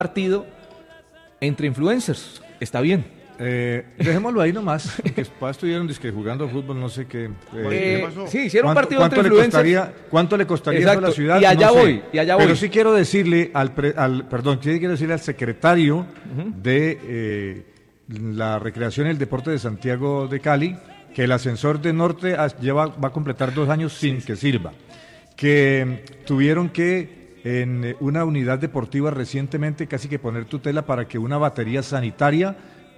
partido entre influencers. Está bien. Dejémoslo ahí nomás, que estuvieron jugando fútbol, no sé qué. Sí, hicieron un partido entre influencers. ¿Cuánto le costaría eso a la ciudad? Y allá no voy, sé. Pero sí quiero decirle al secretario de la Recreación y el Deporte de Santiago de Cali, que el ascensor de Norte va a completar 2 años sin que sirva. Que tuvieron que en una unidad deportiva recientemente casi que poner tutela para que una batería sanitaria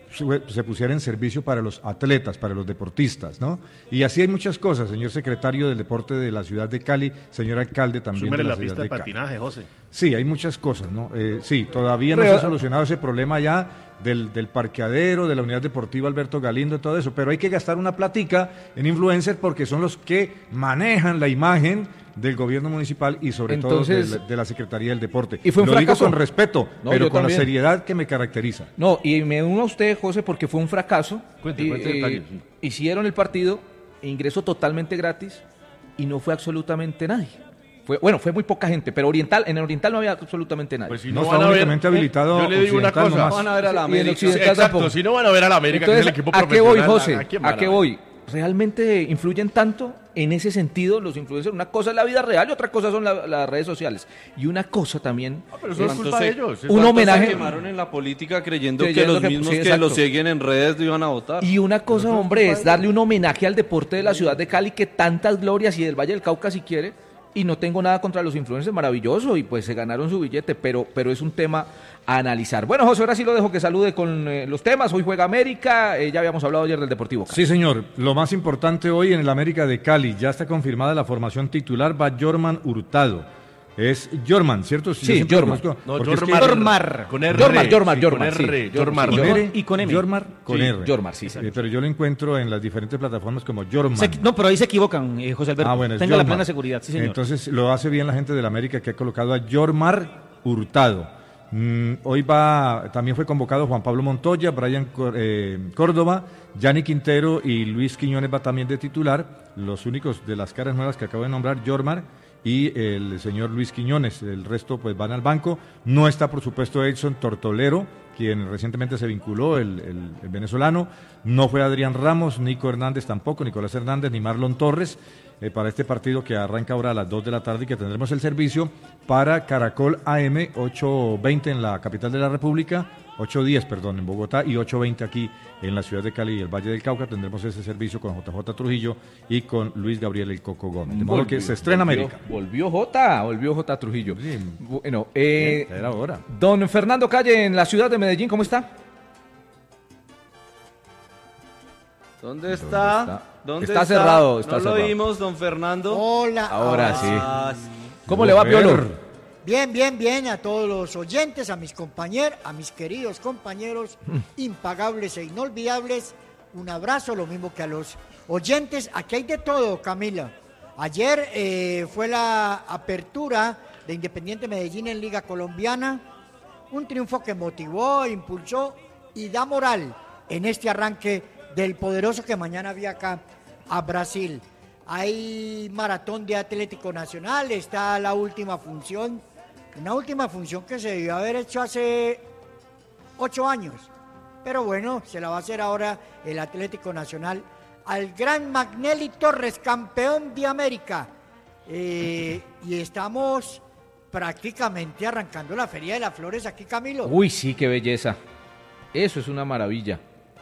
se pusiera en servicio para los atletas, para los deportistas, ¿no? Y así hay muchas cosas, señor secretario del Deporte de la ciudad de Cali, señor alcalde también de la ciudad pista de de patinaje, Cali. José. Sí, hay muchas cosas, ¿no? Sí, todavía no se ha solucionado ese problema ya del parqueadero, de la unidad deportiva Alberto Galindo, todo eso, pero hay que gastar una platica en influencers porque son los que manejan la imagen del gobierno municipal y sobre todo de la Secretaría del Deporte. Y fue un fracaso. Digo con respeto, pero con la seriedad que me caracteriza. No, y me uno a usted, José, porque fue un fracaso. Cuente detalles. Sí. Hicieron el partido, ingreso totalmente gratis y no fue absolutamente nadie. Fue muy poca gente, pero en el Oriental no había absolutamente nadie. Pues si no está únicamente habilitado. Yo le digo una cosa, nomás. no van a ver a la América. Exacto, si no van a ver a la América, entonces, que es el equipo ¿a qué profesional. voy, José? ¿A qué voy? ¿Realmente influyen tanto en ese sentido los influencers? Una cosa es la vida real y otra cosa son las redes sociales. Y una cosa también... pero eso es culpa de ellos. Un homenaje... Se quemaron en la política creyendo que los mismos que los siguen en redes iban a votar. Y una cosa, hombre, es darle un homenaje al deporte de la ciudad de Cali, que tantas glorias, y del Valle del Cauca si quiere, y no tengo nada contra los influencers, maravilloso, y pues se ganaron su billete, pero es un tema a analizar. Bueno, José, ahora sí lo dejo que salude con los temas. Hoy juega América, ya habíamos hablado ayer del Deportivo Cali. Sí, señor, lo más importante hoy en el América de Cali, ya está confirmada la formación titular, va Jorman Hurtado. Es Jorman, ¿cierto? Sí, Jorman. No, Jormar. Con R. Jormar. Jormar. Y con M. Jormar con R. Jormar, sí. Pero yo lo encuentro en las diferentes plataformas como Jorman. No, pero ahí se equivocan, José Alberto. Bueno, tenga la plena seguridad, sí, señor. Entonces lo hace bien la gente del América que ha colocado a Jormar Hurtado. Hoy también fue convocado Juan Pablo Montoya, Brian Córdoba, Yanni Quintero y Luis Quiñones va también de titular. Los únicos de las caras nuevas que acabo de nombrar, Jormar y el señor Luis Quiñones, el resto pues van al banco. No está por supuesto Edson Tortolero, quien recientemente se vinculó, el venezolano. No fue Adrián Ramos, Nico Hernández tampoco, Nicolás Hernández ni Marlon Torres para este partido que arranca ahora a las 2 de la tarde y que tendremos el servicio para Caracol AM 8:20 en la capital de la República, 8:10, perdón, en Bogotá y 8:20 aquí en la ciudad de Cali y el Valle del Cauca. Tendremos ese servicio con JJ Trujillo y con Luis Gabriel el Coco Gómez. De modo que se estrena América. Volvió J Trujillo. Sí. Bueno, era hora. Don Fernando Calle en la ciudad de Medellín, ¿cómo está? ¿Dónde está? Está cerrado. ¿No lo vimos, don Fernando? Hola. Ahora sí. ¿Cómo le va, Piolo? Bien, a todos los oyentes, a mis compañeros, a mis queridos compañeros, impagables e inolvidables, un abrazo, lo mismo que a los oyentes. Aquí hay de todo, Camila. Ayer fue la apertura de Independiente Medellín en Liga Colombiana, un triunfo que motivó, impulsó y da moral en este arranque del poderoso que mañana viaja a Brasil. Hay maratón de Atlético Nacional, está la última función, una última función que se debió haber hecho hace 8 años, pero bueno, se la va a hacer ahora el Atlético Nacional al gran Magnelli Torres, campeón de América, y estamos prácticamente arrancando la Feria de las Flores aquí, Camilo. Uy, sí, qué belleza, eso es una maravilla.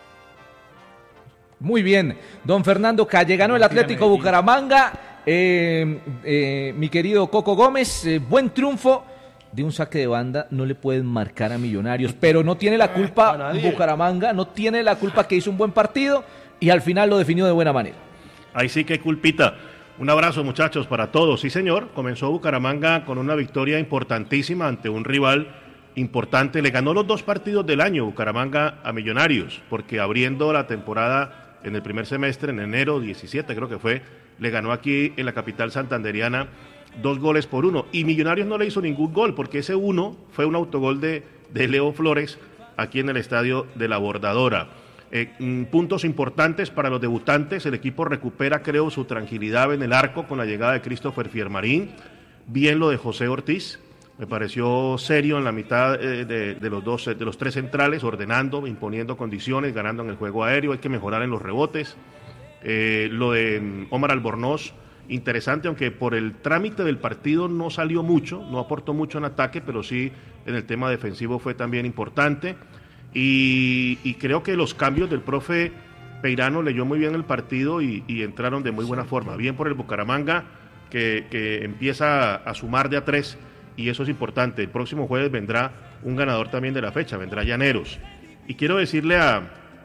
Muy bien, don Fernando Calle, ganó el Atlético Bucaramanga, mi querido Coco Gómez, buen triunfo, de un saque de banda no le pueden marcar a Millonarios, pero no tiene la culpa Bucaramanga, no tiene la culpa que hizo un buen partido y al final lo definió de buena manera. Ahí sí que hay culpita. Un abrazo, muchachos, para todos. Sí, señor, comenzó Bucaramanga con una victoria importantísima ante un rival importante. Le ganó los 2 partidos del año Bucaramanga a Millonarios, porque abriendo la temporada en el primer semestre, en enero 17 creo que fue, le ganó aquí en la capital santanderiana 2-1, y Millonarios no le hizo ningún gol, porque ese 1 fue un autogol de Leo Flores aquí en el estadio de la Bordadora. Puntos importantes para los debutantes, el equipo recupera, creo, su tranquilidad en el arco con la llegada de Christopher Fiermarín, bien lo de José Ortiz, Me pareció serio en la mitad de los tres centrales, ordenando, imponiendo condiciones, ganando en el juego aéreo. Hay que mejorar en los rebotes. Lo de Omar Albornoz, interesante, aunque por el trámite del partido no salió mucho, no aportó mucho en ataque, pero sí en el tema defensivo fue también importante. Y creo que los cambios del profe Peirano leyó muy bien el partido y entraron de muy buena forma. Bien por el Bucaramanga, que empieza a sumar de a 3, y eso es importante. El próximo jueves vendrá un ganador también de la fecha, vendrá Llaneros. Y quiero decirle a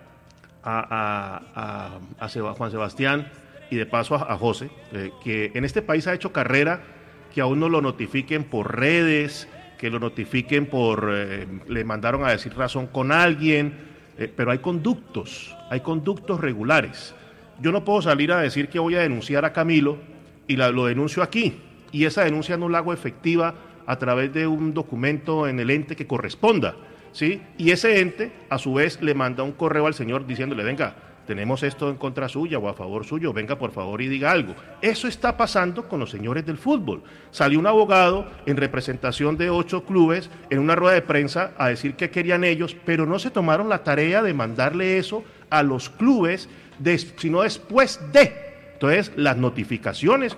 Juan Sebastián y de paso a José, que en este país ha hecho carrera que aún no lo notifiquen por redes, que lo notifiquen le mandaron a decir razón con alguien, pero hay conductos regulares. Yo no puedo salir a decir que voy a denunciar a Camilo y lo denuncio aquí, y esa denuncia no la hago efectiva a través de un documento en el ente que corresponda, ¿sí? Y ese ente, a su vez, le manda un correo al señor diciéndole, venga, tenemos esto en contra suya o a favor suyo, venga por favor y diga algo. Eso está pasando con los señores del fútbol. Salió un abogado en representación de 8 clubes en una rueda de prensa a decir qué querían ellos, pero no se tomaron la tarea de mandarle eso a los clubes, sino después de. Entonces, las notificaciones...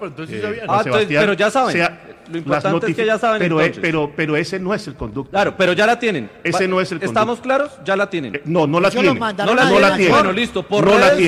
pero ya saben. Lo importante es que ya saben. Pero ese no es el conducto. Claro, pero ya la tienen. Ese no es el conducto. ¿Estamos claros? Ya la tienen. No la tienen. No la tienen. Bueno, listo. Por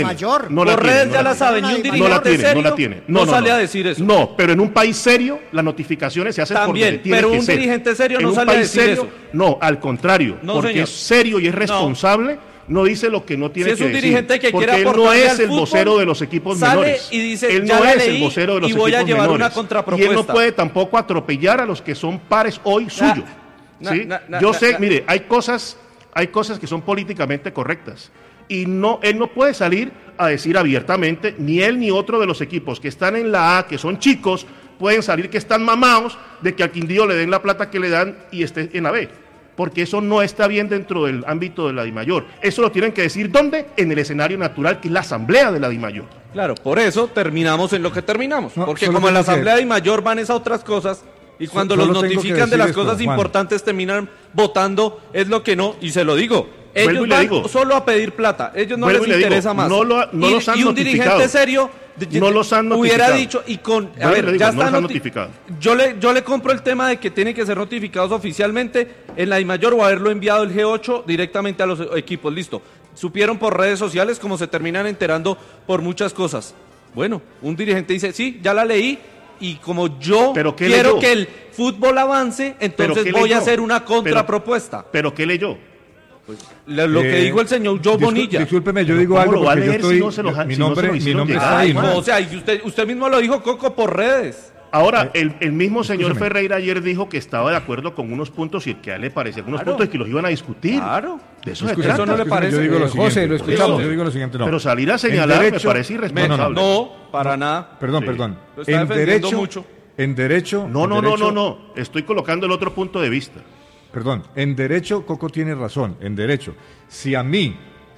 redes ya la saben. Y un dirigente serio no sale a decir eso. No, pero en un país serio, las notificaciones se hacen también, porque tiene pero que un ser. Dirigente serio no sale a decir eso. No, al contrario. Porque es serio y es responsable. No dice lo que no tiene que decir. Si es un dirigente que quiere aportarle aportarle al fútbol, al él no es el vocero de los equipos menores. Y dice, él ya no la es leí el vocero de los y equipos voy a llevar menores. una contrapropuesta. Y él no puede tampoco atropellar a los que son pares hoy suyos. ¿Sí? Yo sé, mire, hay cosas que son políticamente correctas. Y él no puede salir a decir abiertamente, ni él ni otro de los equipos que están en la A, que son chicos, pueden salir que están mamados de que al Quindío le den la plata que le dan y esté en la B. Porque eso no está bien dentro del ámbito de la DIMAYOR. Eso lo tienen que decir, ¿dónde? En el escenario natural, que es la asamblea de la DIMAYOR. Claro, por eso terminamos en lo que terminamos. No, porque como en la asamblea de DIMAYOR van esas otras cosas, y cuando los notifican de las cosas importantes terminan votando, es lo que no, y se lo digo. Ellos van solo a pedir plata, ellos no les interesa más. No los han notificado. Y un dirigente serio no los han notificado. Hubiera dicho, y con... A ver, ya no está notificado. Yo le compro el tema de que tienen que ser notificados oficialmente en la DIMAYOR o haberlo enviado el G8 directamente a los equipos. Listo. Supieron por redes sociales como se terminan enterando por muchas cosas. Bueno, un dirigente dice, sí, ya la leí, y como yo quiero que el fútbol avance, entonces voy a hacer una contrapropuesta. ¿Pero qué leyó? Pues, lo que dijo el señor Joe Bonilla. Discúlpeme, yo digo algo porque yo estoy... Mi nombre está ahí, ¿no? O sea, y usted mismo lo dijo, Coco, por redes. Ahora, el mismo señor Ferreira ayer dijo que estaba de acuerdo con unos puntos y que a él le parecían unos puntos y que los iban a discutir. Claro. De eso se trata. Eso no le parece. Yo digo lo siguiente, José, lo escuchamos. Yo digo lo siguiente, no. Pero salir a señalar me parece irresponsable. No, para nada. Perdón. Lo está defendiendo mucho. En derecho... No. Estoy colocando el otro punto de vista. Perdón, en derecho Coco tiene razón, en derecho. Si a mí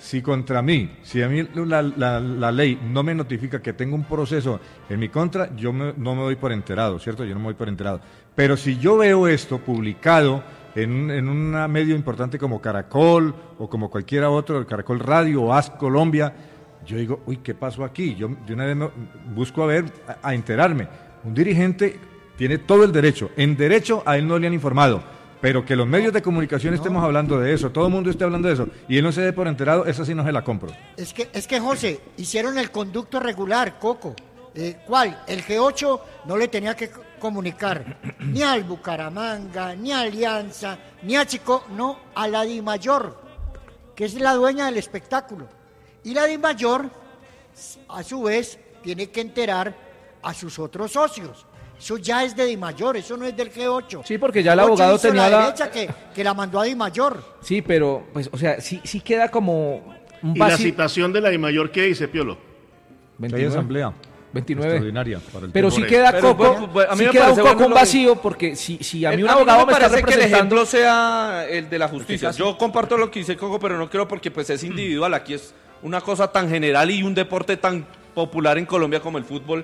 la ley no me notifica que tengo un proceso en mi contra, no me doy por enterado, ¿cierto? Yo no me doy por enterado. Pero si yo veo esto publicado en un medio importante como Caracol o como cualquiera otro, Caracol Radio o AS Colombia, yo digo, uy, ¿qué pasó aquí? Yo de una vez busco a enterarme. Un dirigente tiene todo el derecho. En derecho a él no le han informado. Pero que los medios de comunicación estemos hablando de eso, todo el mundo esté hablando de eso, y él no se dé por enterado, esa sí no se la compro. Es que José, hicieron el conducto regular, Coco. ¿Cuál? El G8 no le tenía que comunicar ni al Bucaramanga, ni a Alianza, ni a Chico, no, a la DIMAYOR, que es la dueña del espectáculo. Y la DIMAYOR, a su vez, tiene que enterar a sus otros socios. Eso ya es de DIMAYOR, eso no es del G8. Sí, porque ya el abogado tenía la derecha que la mandó a DIMAYOR. Sí, pero, pues, o sea, sí queda como un vacío. ¿Y la citación de la DIMAYOR qué dice, Piolo? 29. Hay asamblea 29. Extraordinaria. Para el pero sí queda Coco, a mí sí me queda parece un poco un vacío, porque si a mí un abogado me está representando... que el ejemplo sea el de la justicia. Yo comparto lo que dice Coco, pero no creo porque pues es individual. Aquí es una cosa tan general y un deporte tan popular en Colombia como el fútbol.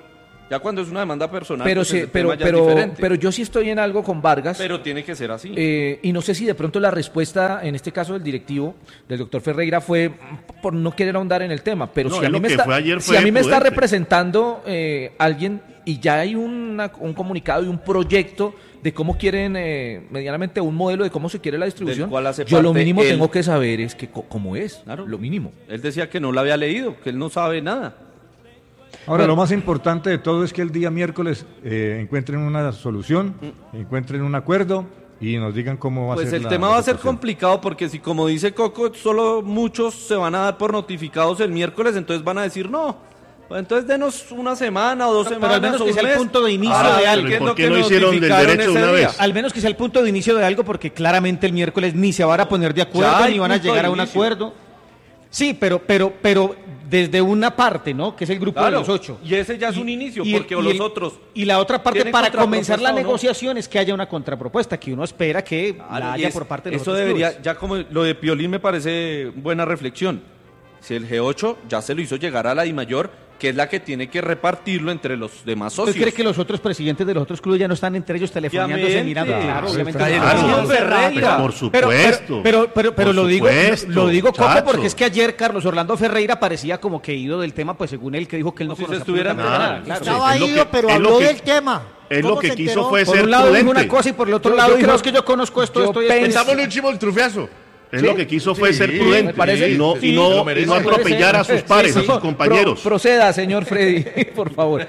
Ya cuando es una demanda personal, pero, pues sí, el tema ya es pero diferente. yo sí estoy en algo con Vargas. Pero tiene que ser así. Y no sé si de pronto la respuesta, en este caso del directivo, del doctor Ferreira, fue por no querer ahondar en el tema. Pero No, si a mí, lo que fue ayer si fue a mí me está prudente. representando alguien y ya hay un comunicado y un proyecto de cómo quieren, medianamente un modelo de cómo se quiere la distribución, Del cual hace yo lo parte mínimo él. tengo que saber es que cómo es, Claro. lo mínimo. Él decía que no la había leído, que él no sabe nada. Ahora, lo más importante de todo es que el día miércoles encuentren una solución, encuentren un acuerdo y nos digan cómo va a Pues ser el la tema va a ser situación. complicado porque si, como dice Coco, solo muchos se van a dar por notificados el miércoles, entonces van a decir no. Pues entonces denos una semana o 2 Pero semanas al menos o que un sea el mes. punto de inicio Ah, de pero algo. ¿qué es ¿Por lo qué que no hicieron del notificaron derecho de ese una día? vez? Al menos que sea el punto de inicio de algo, porque claramente el miércoles ni se van a poner de acuerdo, Ya hay ni van a punto llegar de a un inicio. acuerdo. Sí, pero desde una parte, ¿no? Que es el grupo Claro, de los 8. y ese ya es un inicio, porque y los otros Y la otra parte ¿tienen para comenzar la contrapropuesta o no? negociación es que haya una contrapropuesta, que uno espera que la y haya es- por parte de los eso otros debería, clubes. ya como lo de Piolín me parece buena reflexión. Si el G8 ya se lo hizo llegar a la DIMAYOR, que es la que tiene que repartirlo entre los demás socios. ¿Usted cree que los otros presidentes de los otros clubes ya no están entre ellos telefoneándose, Obviamente. mirando? Claro, obviamente. Claro. no. Carlos Ferreira. Por supuesto. Pero Por lo digo, supuesto, lo digo Coco, muchacho. porque es que ayer Carlos Orlando Ferreira parecía como que ido del tema, pues según él, que dijo que él no Como si se conocía estuviera absolutamente enterado. nada, claro. Estaba es lo ido, que- pero es habló lo que- del tema. Él lo ¿Cómo que se quiso enteró? fue Por ser un lado dijo prudente. una cosa y por el otro Yo lado dijo, creo- es que yo conozco esto, yo esto y esto. pensaba- Pensámosle un chimoltrufiazo. Él lo que quiso fue ser Sí, prudente me parece- y no, sí, y no- lo y merece. no atropellar a sus pares, a sus compañeros. Proceda, señor Freddy, por favor.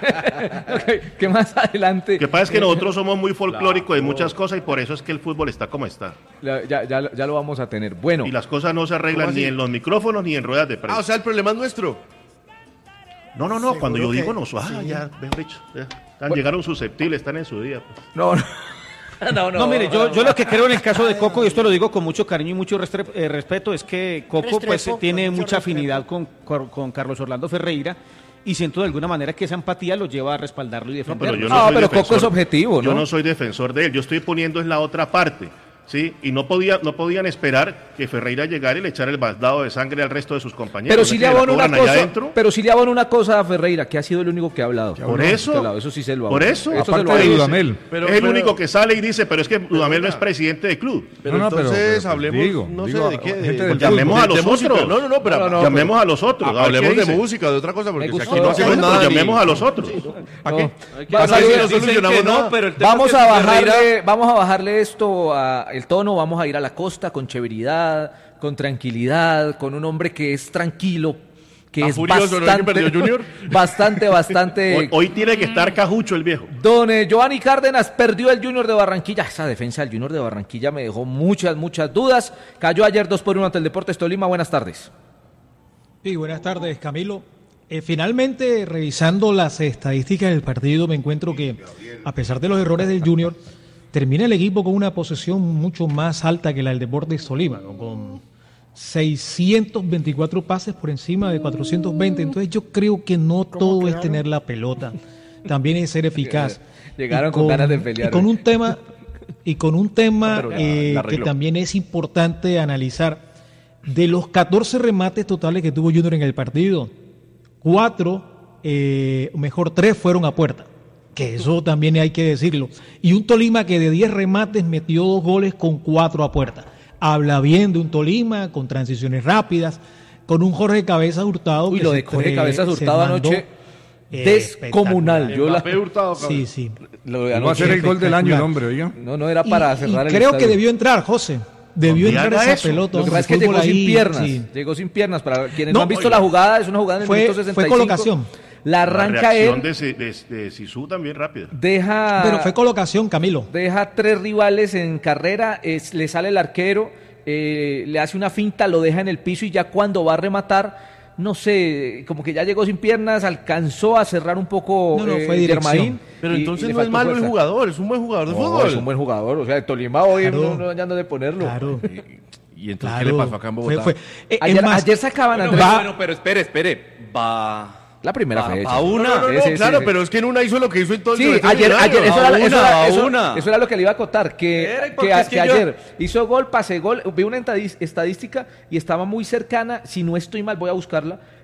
Ok, ¿qué más adelante? Lo que pasa es que nosotros somos muy folclóricos de muchas cosas y por eso es que el fútbol está como está. Ya lo vamos a tener. Bueno, Y las cosas no se arreglan ¿Cómo ni así? en los micrófonos ni en ruedas de Ah, prensa. o sea, el problema es nuestro. No, cuando yo Seguro digo que no, sí. ya, mejor dicho, ya. Llegaron susceptibles, están en su día. Pues. no. No, mire, yo lo que creo en el caso de Coco, y esto lo digo con mucho cariño y mucho respeto, es que Coco pues Restrepo, tiene con mucho mucha respeto. afinidad con Carlos Orlando Ferreira y siento de alguna manera que esa empatía lo lleva a respaldarlo y No, defenderlo. pero yo No, soy pero Coco defensor- es objetivo, ¿no? Yo no soy defensor de él, yo estoy poniendo en la otra parte, ¿sí? Y no podían esperar que Ferreira llegara y le echara el baldado de sangre al resto de sus compañeros. Pero ¿No sí es le que la abono una cobran allá cosa, adentro? pero sí le abono una cosa a Ferreira, que ha sido el único que ha hablado. Por eso. Eso sí se lo Por abono. eso. se Aparte lo de abono. Dudamel. Pero- es el pero- único que sale y dice, pero es que Dudamel no es presidente de club. Pero No, no, pero- entonces pero, hablemos, digo, no sé de qué. gente de- del llamemos fútbol. a los música. otros. No, pero No, llamemos a los otros. a ver hablemos qué de dicen. música, de otra cosa, porque Me si aquí gustó. no hacemos No, nada. Llamemos ni- a los otros. ¿Para qué? No. Pasa Vamos, que no Dicen solucionamos que no, nada. pero el tema Vamos es que a si Ferreira- bajarle esto el tono, vamos a ir a la costa con severidad, con tranquilidad, con un hombre que es tranquilo, que ¿Está es furioso, no, que perdió Junior? bastante. Hoy tiene que estar cajucho el viejo. Don Giovanni Cárdenas perdió el Junior de Barranquilla. Esa defensa del Junior de Barranquilla me dejó muchas dudas. Cayó ayer 2-1 ante el Deportes Tolima. Buenas tardes. Sí, buenas tardes, Camilo. Finalmente, revisando las estadísticas del partido, me encuentro que, a pesar de los errores del Junior, termina el equipo con una posesión mucho más alta que la del Deportes Tolima, ¿no? Con 624 pases por encima de 420. Entonces, yo creo que no todo es tener la pelota, también es ser eficaz. Llegaron Y con ganas de pelear Y con hoy. un tema, pero la que arregló. también es importante analizar. De los 14 remates totales que tuvo Junior en el partido, 3 fueron a puerta, que eso también hay que decirlo. Y un Tolima que de 10 remates metió 2 goles con 4 a puerta. Habla bien de un Tolima con transiciones rápidas, con un Jorge Cabezas Hurtado. Uy, que lo se de Jorge cree- Cabezas se Hurtado mandó anoche, descomunal. Yo la- Mbappé Hurtado, cabrón. Sí, sí. lo de Va a anoche- ser el gol del año el espectacular. hombre, oiga. No era para Y cerrar el creo que estadio. debió entrar, José. Debió Donde entrar haga esa eso. pelota. Lo que hombre, pasa es que el llegó fútbol sin ahí, piernas. sí. Llegó sin piernas. Para quienes No, no han visto oiga. la jugada, es una jugada en el Fue- minuto fue 65. colocación. La La arranca reacción él, de Sisu también rápida. deja... Pero fue colocación, Camilo. Deja 3 rivales en carrera, le sale el arquero, le hace una finta, lo deja en el piso y ya cuando va a rematar, no sé, como que ya llegó sin piernas, alcanzó a cerrar un poco No, fue dirección. Germain. Pero y entonces le no es faltó malo el fuerza. jugador, es un buen jugador de No, fútbol. es un buen jugador, o sea, el Tolima hoy Claro. no hallando de ponerlo. Claro. ¿Y entonces Claro. qué le pasó acá en Bogotá? Ayer, es más, ayer sacaban a Bueno, Andrés. bueno, pero espere. Va. La primera Va fecha. a una. No, Sí, sí, claro, sí. pero es que en una hizo lo que hizo en todo el Sí, semestre ayer, millonario. eso era, una. eso era lo que le iba a acotar, Espere, que porque es que yo- ayer hizo gol, pase gol, vi una estadística y estaba muy cercana, si no estoy mal, voy a buscarla,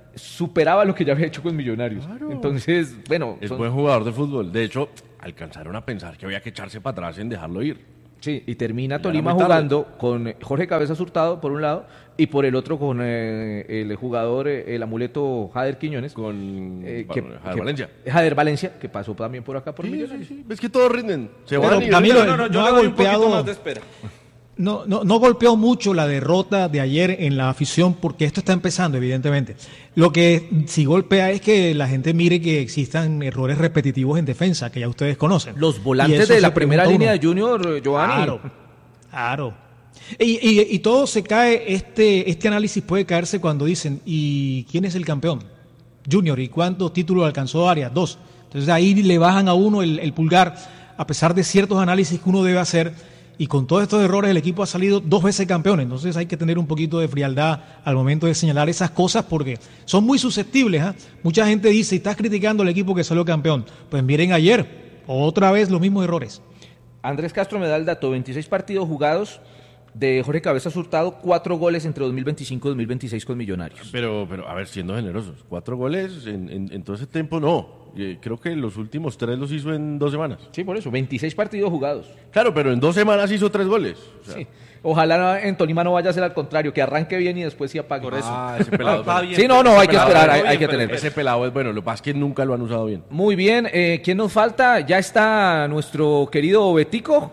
superaba lo que ya había hecho con Millonarios. Claro. Entonces, bueno, Es buen jugador de fútbol. De hecho, alcanzaron a pensar que había que echarse para atrás en dejarlo ir. sí, y termina Ya Tolima era muy tarde. jugando con Jorge Cabezas Hurtado por un lado y por el otro con el jugador, el amuleto Jader Quiñones. Con Jader que- Valencia. Jader Valencia, que pasó también por acá por Sí, Millonarios. sí, sí. ¿Ves que todos rinden? Se Pero, van y Camilo, No, yo no le ha doy un poquito golpeado- más de espera. No golpeó mucho la derrota de ayer en la afición porque esto está empezando, evidentemente. Lo que sí golpea es que la gente mire que existan errores repetitivos en defensa, que ya ustedes conocen. Los Y volantes eso de se la primera pregunta línea uno. de Junior, Giovanni. Claro. Y todo se cae, este análisis puede caerse cuando dicen, ¿y quién es el campeón? Junior, ¿y cuántos títulos alcanzó Arias? 2. Entonces ahí le bajan a uno el pulgar, a pesar de ciertos análisis que uno debe hacer. Y con todos estos errores el equipo ha salido 2 veces campeón. Entonces hay que tener un poquito de frialdad al momento de señalar esas cosas porque son muy susceptibles. ¿Ah? Mucha gente dice, estás criticando al equipo que salió campeón. Pues miren ayer, otra vez los mismos errores. Andrés Castro me da el dato, 26 partidos jugados de Jorge Cabezas Hurtado, 4 goles entre 2025 y 2026 con Millonarios. Pero, a ver, siendo generosos, 4 goles en todo ese tiempo no. Creo que los últimos 3 los hizo en 2 semanas. Sí, por eso, 26 partidos jugados. Claro, pero en 2 semanas hizo 3 goles. O sea, Sí. Ojalá en Tolima no vaya a ser al contrario, que arranque bien y después sí apague. Por eso. ese pelado. Va bien, Sí, no, pero hay ese que pelado esperar, va hay bien, que pero tener. Ese pelado es bueno, lo que pasa es que nunca lo han usado bien. Muy bien, ¿quién nos falta? ¿Ya está nuestro querido Betico?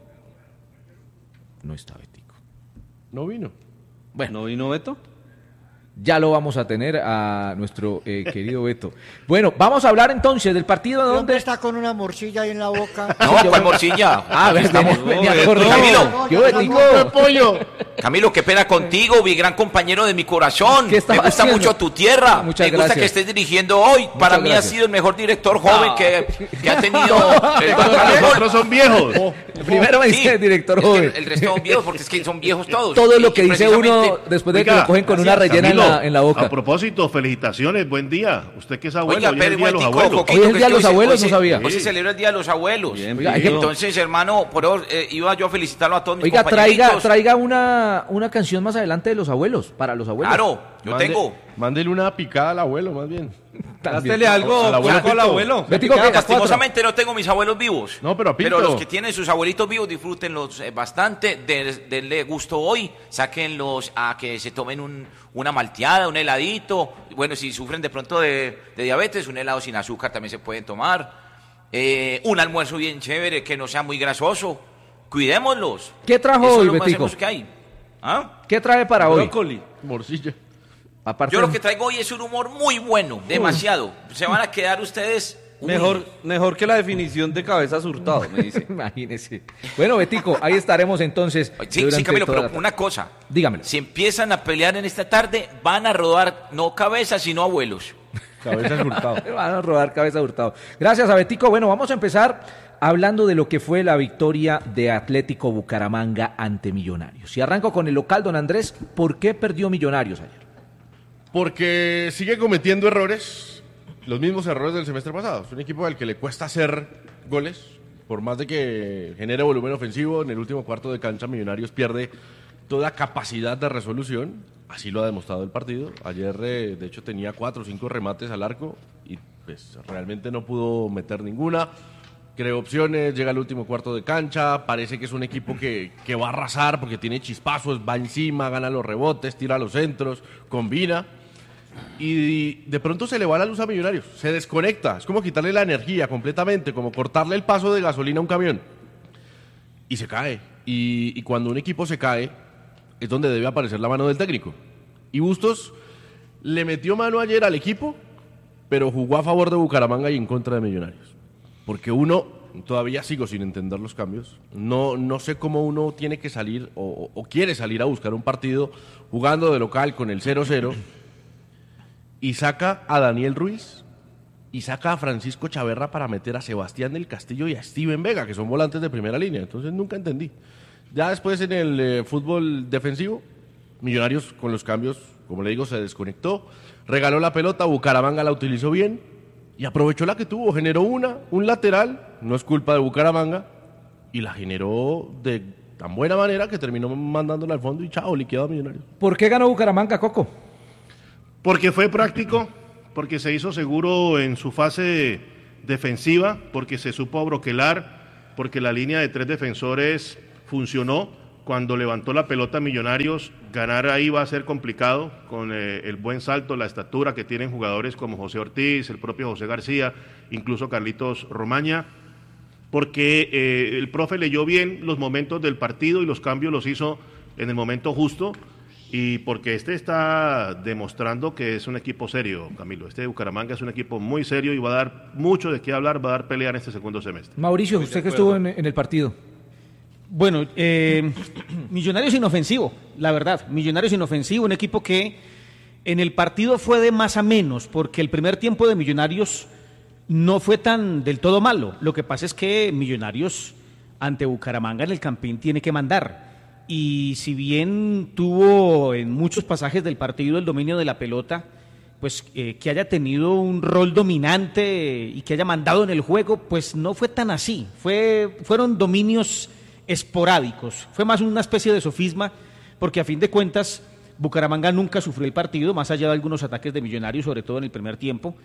No está Betico. No vino. Bueno, ¿No vino Beto? ya lo vamos a tener a nuestro querido Beto. Bueno, vamos a hablar entonces del partido El hombre donde... está con una morcilla ahí en la boca. No, ¿cuál morcilla? Ah, ves, venía Beto. corriendo. Camilo. ¿Qué Betico? pollo! Camilo, qué pena contigo, mi gran compañero de mi corazón. ¿Qué estaba Me gusta haciendo? mucho tu tierra. Muchas Me gusta gracias. que estés dirigiendo hoy. Para mí gracias. has sido el mejor director joven No. que ha tenido el Los otros son viejos. Primero me dice Sí, director es que joven. el resto son viejos porque es que son viejos todos. Todo lo Y que dice uno precisamente- después de que Oiga, lo cogen con una rellena Camilo, en la boca. A propósito, felicitaciones, buen día. Usted que es abuelo, Oiga, hoy es el pero día de los momentico, abuelos. Coquito, Hoy es el que día de hoy los abuelos, hoy no sabía. Hoy se celebra el día de los abuelos. Bien, Oiga, hay que- Entonces, hermano, por eso iba yo a felicitarlo a todos mis Oiga, compañeritos. traiga una canción más adelante de los abuelos, para los abuelos. Claro, yo tengo. Mándele una picada al abuelo, más bien. Gastele algo Al abuelo Paco, al Pito. abuelo. Betico, ¿qué? Lastimosamente no tengo mis abuelos vivos. No, pero a Pinto. los que tienen sus abuelitos vivos, disfrútenlos bastante, denle gusto hoy, sáquenlos a que se tomen una malteada, un heladito. Bueno, si sufren de pronto de diabetes, un helado sin azúcar también se pueden tomar. Un almuerzo bien chévere, que no sea muy grasoso. Cuidémoslos. ¿Qué trajo Eso hoy, es lo más Betico? hermoso que hay. ¿Ah? ¿Qué trae para hoy? Brócoli. Morcilla. Aparte, Yo lo que traigo hoy es un humor muy bueno, demasiado. Se van a quedar ustedes... uy, Mejor que la definición de Cabezas Hurtado, me dice. imagínese. Bueno, Betico, ahí estaremos entonces. Sí, durante Camilo, toda pero la tarde. una cosa. Dígamelo. Si empiezan a pelear en esta tarde, van a rodar no cabezas, sino abuelos. Cabezas hurtado. Van a rodar cabeza de Hurtado. Gracias a Betico. Bueno, vamos a empezar hablando de lo que fue la victoria de Atlético Bucaramanga ante Millonarios. Y arranco con el local, don Andrés. ¿Por qué perdió Millonarios ayer? Porque sigue cometiendo errores, los mismos errores del semestre pasado. Es un equipo al que le cuesta hacer goles, por más de que genere volumen ofensivo. En el último cuarto de cancha, Millonarios pierde toda capacidad de resolución. Así lo ha demostrado el partido. Ayer, de hecho, tenía 4 o 5 remates al arco y pues realmente no pudo meter ninguna. Creó opciones, llega al último cuarto de cancha, parece que es un equipo que va a arrasar porque tiene chispazos, va encima, gana los rebotes, tira los centros, combina. Y de pronto se le va la luz a Millonarios, se desconecta, es como quitarle la energía completamente, como cortarle el paso de gasolina a un camión. Y se cae. Y cuando un equipo se cae, es donde debe aparecer la mano del técnico. Y Bustos le metió mano ayer al equipo, pero jugó a favor de Bucaramanga y en contra de Millonarios. Porque uno, todavía sigo sin entender los cambios, no sé cómo uno tiene que salir o quiere salir a buscar un partido jugando de local con el 0-0 y saca a Daniel Ruiz y saca a Francisco Chaverra para meter a Sebastián del Castillo y a Steven Vega, que son volantes de primera línea. Entonces nunca entendí. Ya después en el fútbol defensivo, Millonarios con los cambios, como le digo, se desconectó, regaló la pelota, Bucaramanga la utilizó bien y aprovechó la que tuvo, generó un lateral, no es culpa de Bucaramanga, y la generó de tan buena manera que terminó mandándola al fondo y chao, liquidado a Millonarios. ¿Por qué ganó Bucaramanga, Coco? Porque fue práctico, porque se hizo seguro en su fase defensiva, porque se supo abroquelar, porque la línea de 3 defensores funcionó. Cuando levantó la pelota Millonarios, ganar ahí va a ser complicado, con el buen salto, la estatura que tienen jugadores como José Ortiz, el propio José García, incluso Carlitos Romaña, porque el profe leyó bien los momentos del partido y los cambios los hizo en el momento justo, y porque está demostrando que es un equipo serio, Camilo. Este de Bucaramanga es un equipo muy serio y va a dar mucho de qué hablar, va a dar pelea en este segundo semestre. Mauricio, usted que estuvo en el partido. Bueno, Millonarios inofensivo, la verdad. Millonarios inofensivo, un equipo que en el partido fue de más a menos, porque el primer tiempo de Millonarios no fue tan del todo malo. Lo que pasa es que Millonarios ante Bucaramanga en el Campín tiene que mandar. Y si bien tuvo en muchos pasajes del partido el dominio de la pelota, pues que haya tenido un rol dominante y que haya mandado en el juego, pues no fue tan así. Fueron dominios esporádicos, fue más una especie de sofisma, porque a fin de cuentas Bucaramanga nunca sufrió el partido, más allá de algunos ataques de Millonarios, sobre todo en el primer tiempo,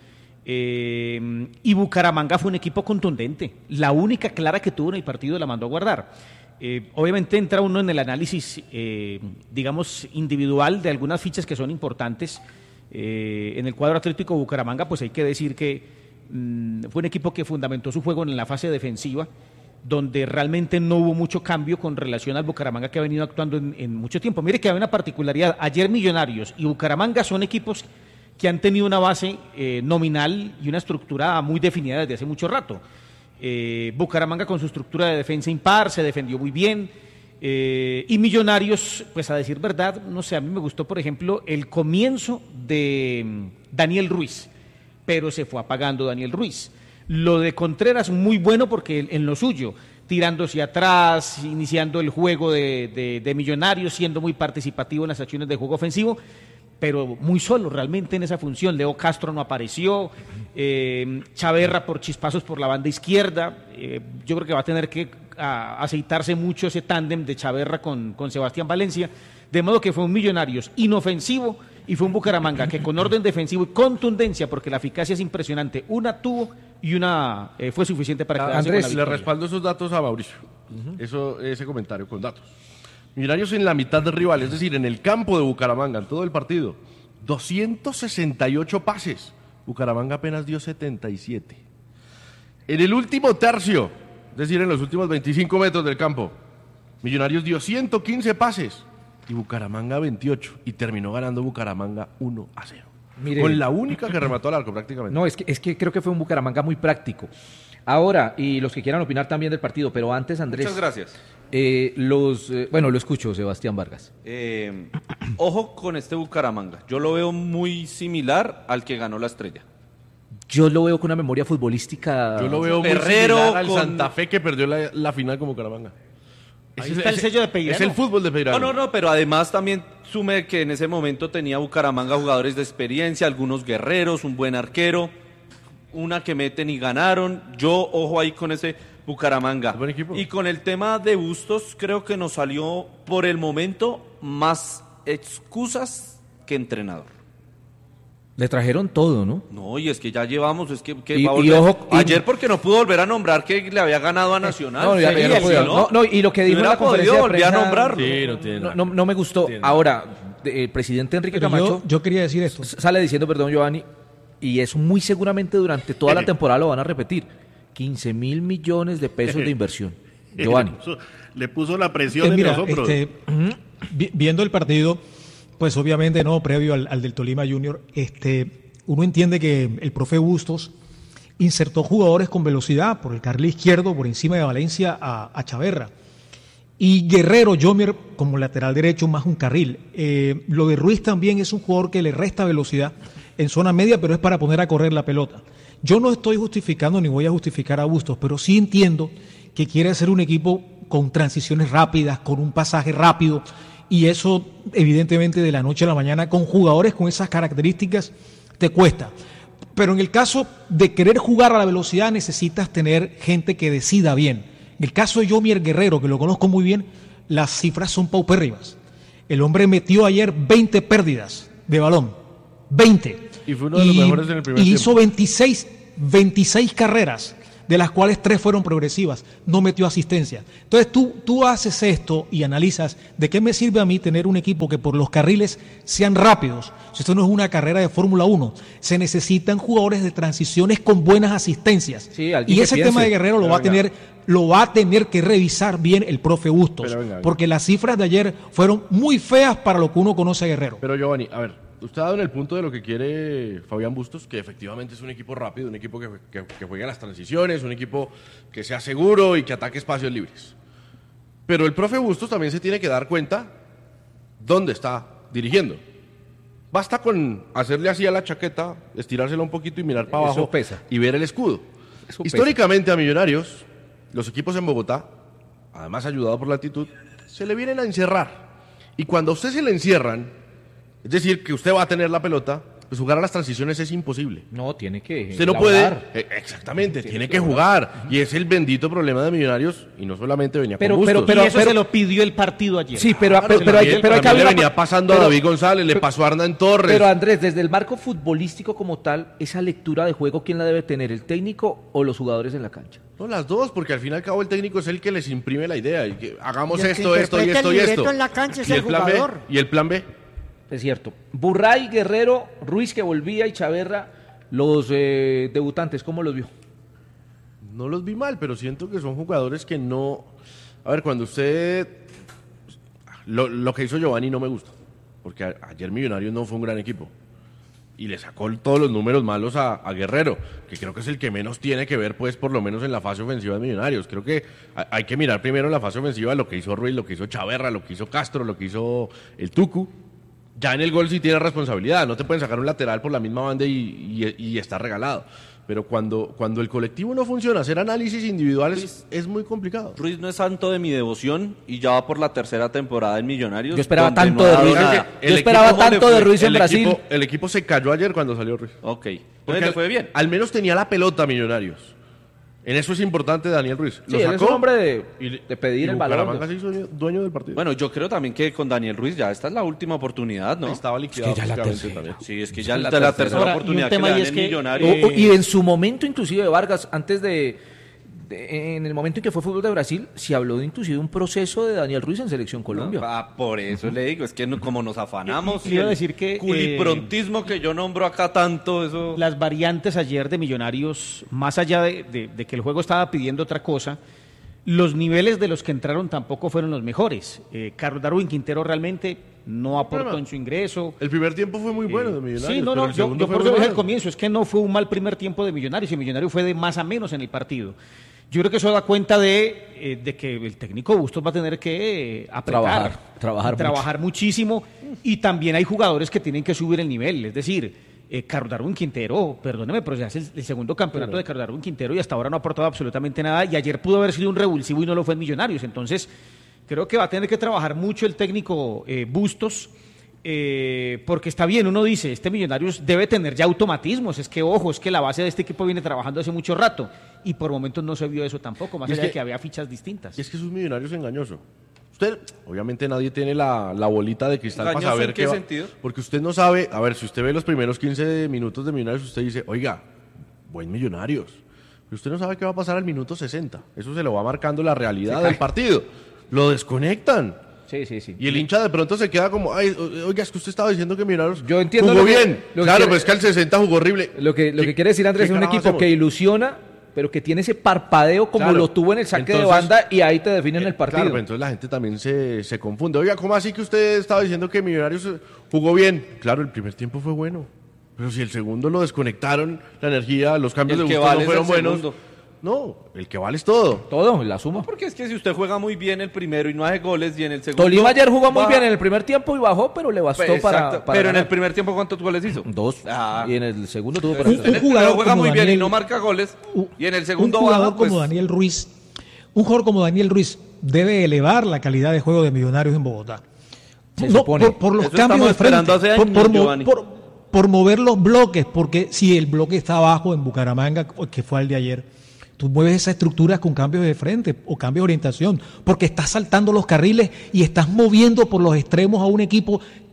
y Bucaramanga fue un equipo contundente, la única clara que tuvo en el partido la mandó a guardar. Obviamente entra uno en el análisis, digamos, individual de algunas fichas que son importantes. En el cuadro atlético Bucaramanga, pues hay que decir que fue un equipo que fundamentó su juego en la fase defensiva, donde realmente no hubo mucho cambio con relación al Bucaramanga que ha venido actuando en mucho tiempo. Mire que hay una particularidad, ayer Millonarios y Bucaramanga son equipos que han tenido una base nominal y una estructura muy definida desde hace mucho rato. Bucaramanga con su estructura de defensa impar se defendió muy bien, y Millonarios, pues a decir verdad, no sé, a mí me gustó por ejemplo el comienzo de Daniel Ruiz, pero se fue apagando Daniel Ruiz. Lo de Contreras muy bueno porque en lo suyo, tirándose atrás, iniciando el juego de Millonarios, siendo muy participativo en las acciones de juego ofensivo, pero muy solo realmente en esa función. Leo Castro no apareció, Chaverra por chispazos por la banda izquierda. Yo creo que va a tener que aceitarse mucho ese tándem de Chaverra con Sebastián Valencia, de modo que fue un Millonarios inofensivo y fue un Bucaramanga que con orden defensivo y contundencia, porque la eficacia es impresionante, una tuvo y una fue suficiente para quedarse Andrés, con la victoria. le respaldo esos datos a Mauricio, ese comentario con datos. Millonarios en la mitad del rival, es decir, en el campo de Bucaramanga, en todo el partido, 268 pases, Bucaramanga apenas dio 77. En el último tercio, es decir, en los últimos 25 metros del campo, Millonarios dio 115 pases y Bucaramanga 28, y terminó ganando Bucaramanga 1-0. Mire, con la única que remató al arco prácticamente. No, es que creo que fue un Bucaramanga muy práctico. Ahora, y los que quieran opinar también del partido, pero antes, Andrés. Muchas gracias. Bueno, lo escucho, Sebastián Vargas. Ojo con este Bucaramanga. Yo lo veo muy similar al que ganó la Estrella. Yo lo veo con una memoria futbolística. Yo lo veo muy similar al Santa Fe que perdió la final con Bucaramanga. Ahí está el sello de Peirano. Es el fútbol de Peirano. No, pero además también sume que en ese momento tenía Bucaramanga jugadores de experiencia, algunos guerreros, un buen arquero, una que meten y ganaron. Yo, ojo ahí con ese Bucaramanga. Buen equipo. Y con el tema de Bustos, creo que nos salió por el momento más excusas que entrenador. Le trajeron todo, ¿no? No, y es que ya llevamos, es que Y- va a y volver. ojo, y- Ayer porque no pudo volver a nombrar que le había ganado a Nacional. No, ya no podía. No, y lo que dijo en la conferencia de volver a prensa, nombrarlo. Sí, no tiene nada. no me gustó. Ahora, el presidente Enrique Pero Camacho yo quería decir esto. sale diciendo, perdón, Giovanni, y eso muy seguramente durante toda la temporada lo van a repetir, 15.000 millones de pesos de inversión. Giovanni. Le puso la presión en Mira, los hombros. viendo el partido, pues obviamente no, previo al del Tolima Junior, uno entiende que el profe Bustos insertó jugadores con velocidad por el carril izquierdo, por encima de Valencia a Chaverra. Y Guerrero, Jomier como lateral derecho, más un carril. Lo de Ruiz también es un jugador que le resta velocidad en zona media, pero es para poner a correr la pelota. Yo no estoy justificando ni voy a justificar a Bustos, pero sí entiendo que quiere hacer un equipo con transiciones rápidas, con un pasaje rápido, y eso evidentemente de la noche a la mañana con jugadores con esas características te cuesta. Pero en el caso de querer jugar a la velocidad necesitas tener gente que decida bien. En el caso de Jomier Guerrero, que lo conozco muy bien, las cifras son paupérrimas. El hombre metió ayer 20 pérdidas de balón. 20. Y fue uno de los mejores en el primer y tiempo. hizo 26 carreras, de las cuales 3 fueron progresivas, no metió asistencia. Entonces tú haces esto y analizas de qué me sirve a mí tener un equipo que por los carriles sean rápidos. Si esto no es una carrera de Fórmula 1, se necesitan jugadores de transiciones con buenas asistencias. Sí, alguien y que ese piense. tema de Guerrero lo va a tener que revisar bien el profe Bustos, porque las cifras de ayer fueron muy feas para lo que uno conoce a Guerrero. Pero Giovanni, a ver, usted ha dado en el punto de lo que quiere Fabián Bustos, que efectivamente es un equipo rápido, un equipo que juega las transiciones, un equipo que sea seguro y que ataque espacios libres. Pero el profe Bustos también se tiene que dar cuenta dónde está dirigiendo. Basta con hacerle así a la chaqueta, estirársela un poquito y mirar para Eso abajo pesa. y ver el escudo. Eso pesa. Históricamente a Millonarios, los equipos en Bogotá, además ayudado por la altitud, se le vienen a encerrar. Y cuando a usted se le encierran, es decir, que usted va a tener la pelota, pues jugar a las transiciones es imposible. No, tiene que Usted no elaborar. puede, exactamente, tiene que jugar. Y es el bendito problema de Millonarios, y no solamente venía con Bustos. Pero eso se lo pidió el partido ayer. Sí, pero hay También que le abrir venía pasando a David González, le pasó a Hernán Torres. Pero Andrés, desde el marco futbolístico como tal, esa lectura de juego, ¿quién la debe tener? ¿El técnico o los jugadores en la cancha? No, las dos, porque al fin y al cabo el técnico es el que les imprime la idea. Y que hagamos Y el que esto, esto y interpreta esto el y libreto esto. en la cancha es ¿Y el el plan B? jugador. ¿Y el plan B? Es cierto. Burray, Guerrero, Ruiz que volvía y Chaverra, los debutantes, ¿cómo los vio? No los vi mal, pero siento que son jugadores que no... A ver, cuando usted... Lo que hizo Giovanni no me gusta, porque ayer Millonarios no fue un gran equipo. Y le sacó todos los números malos a Guerrero, que creo que es el que menos tiene que ver, pues, por lo menos en la fase ofensiva de Millonarios. Creo que hay que mirar primero en la fase ofensiva lo que hizo Ruiz, lo que hizo Chaverra, lo que hizo Castro, lo que hizo el Tucu. Ya en el gol sí tiene responsabilidad, no te pueden sacar un lateral por la misma banda y está regalado. Pero cuando el colectivo no funciona, hacer análisis individuales es muy complicado. Ruiz no es santo de mi devoción y ya va por la tercera temporada en Millonarios. Yo esperaba donde tanto no de ha Ruiz. dado nada. Yo esperaba tanto de Ruiz en Brasil. El equipo se cayó ayer cuando salió Ruiz. Ok, Porque entonces le fue bien. Al menos tenía la pelota Millonarios. En eso es importante Daniel Ruiz. Sí, él es un hombre de pedir el balón. Bucaramanga se hizo dueño del partido. Bueno, yo creo también que con Daniel Ruiz ya esta es la última oportunidad, ¿no? Estaba liquidado. Es que ya la prácticamente tercera. también. Sí, es que ya la la tercera tercera. Ahora, y un oportunidad que tema le y dan es en que- Millonarios. Y en su momento, inclusive, Vargas, antes en el momento en que fue fútbol de Brasil, se habló de inclusive un proceso de Daniel Ruiz en Selección Colombia. Por eso le digo, es que como nos afanamos. Y iba a el decir que, culiprontismo que yo nombro acá tanto, eso... Las variantes ayer de Millonarios, más allá de que el juego estaba pidiendo otra cosa, los niveles de los que entraron tampoco fueron los mejores. Carlos Darwin Quintero realmente no aportó Bueno, en su ingreso. El primer tiempo fue muy bueno de Millonarios. Sí, no, pero no, el yo segundo por fue eso muy dije al malo. comienzo, es que no fue un mal primer tiempo de Millonarios, y Millonarios fue de más a menos en el partido. Yo creo que eso da cuenta de que el técnico Bustos va a tener que apretar, Trabajar muchísimo, y también hay jugadores que tienen que subir el nivel, es decir, Carlos Darwin Quintero, perdóneme, pero ya es el segundo campeonato de Carlos Darwin Quintero y hasta ahora no ha aportado absolutamente nada, y ayer pudo haber sido un revulsivo y no lo fue en Millonarios. Entonces creo que va a tener que trabajar mucho el técnico Bustos, porque está bien, uno dice, este Millonarios debe tener ya automatismos, es que ojo, es que la base de este equipo viene trabajando hace mucho rato, y por momentos no se vio eso tampoco, más Y es allá de que- que había fichas distintas. Y es que sus Millonarios engañoso. Usted, obviamente nadie tiene la bolita de cristal para ¿Engañoso saber en qué va. sentido? Porque usted no sabe, a ver, si usted ve los primeros 15 minutos de Millonarios, usted dice, oiga, buen Millonarios. Pero usted no sabe qué va a pasar al minuto 60. Eso se lo va marcando la realidad del partido. Lo desconectan. Sí, sí, sí. Y el hincha de pronto se queda como, ay, oiga, es que usted estaba diciendo que Millonarios Yo entiendo jugó lo que- bien. lo que Claro, quiere- pero es que al 60 jugó horrible. Lo que quiere decir Andrés ¿qué es un carajo equipo hacemos? que ilusiona, pero que tiene ese parpadeo como Claro. lo tuvo en el saque de Entonces, banda, y ahí te definen el partido. Claro, pero entonces la gente también se confunde. Oiga, ¿cómo así que usted estaba diciendo que Millonarios jugó bien? Claro, el primer tiempo fue bueno. Pero si el segundo lo desconectaron, la energía, los cambios El de que Bustos vale no es fueron el buenos. segundo. No, el que vale es todo. Todo, la suma. Porque es que si usted juega muy bien el primero y no hace goles, y en el segundo... Tolima ayer jugó muy baja. bien en el primer tiempo y bajó, pero le bastó Exacto, para pero en ganar. el primer tiempo, ¿cuántos goles hizo? 2. Ah. Y en el segundo tuvo para Un- En el hacer. primero jugador juega como muy bien y Daniel- no marca goles, y en el Un segundo jugador baja, pues... como Daniel Ruiz, un jugador como Daniel Ruiz debe elevar la calidad de juego de Millonarios en Bogotá. Se No, supone. por los Eso cambios de estamos frente, esperando hace años, Giovanni. por mover los bloques, porque si el bloque está abajo en Bucaramanga, que fue el de ayer, tú mueves esa estructura con cambios de frente o cambios de orientación, porque estás saltando los carriles y estás moviendo por los extremos a un equipo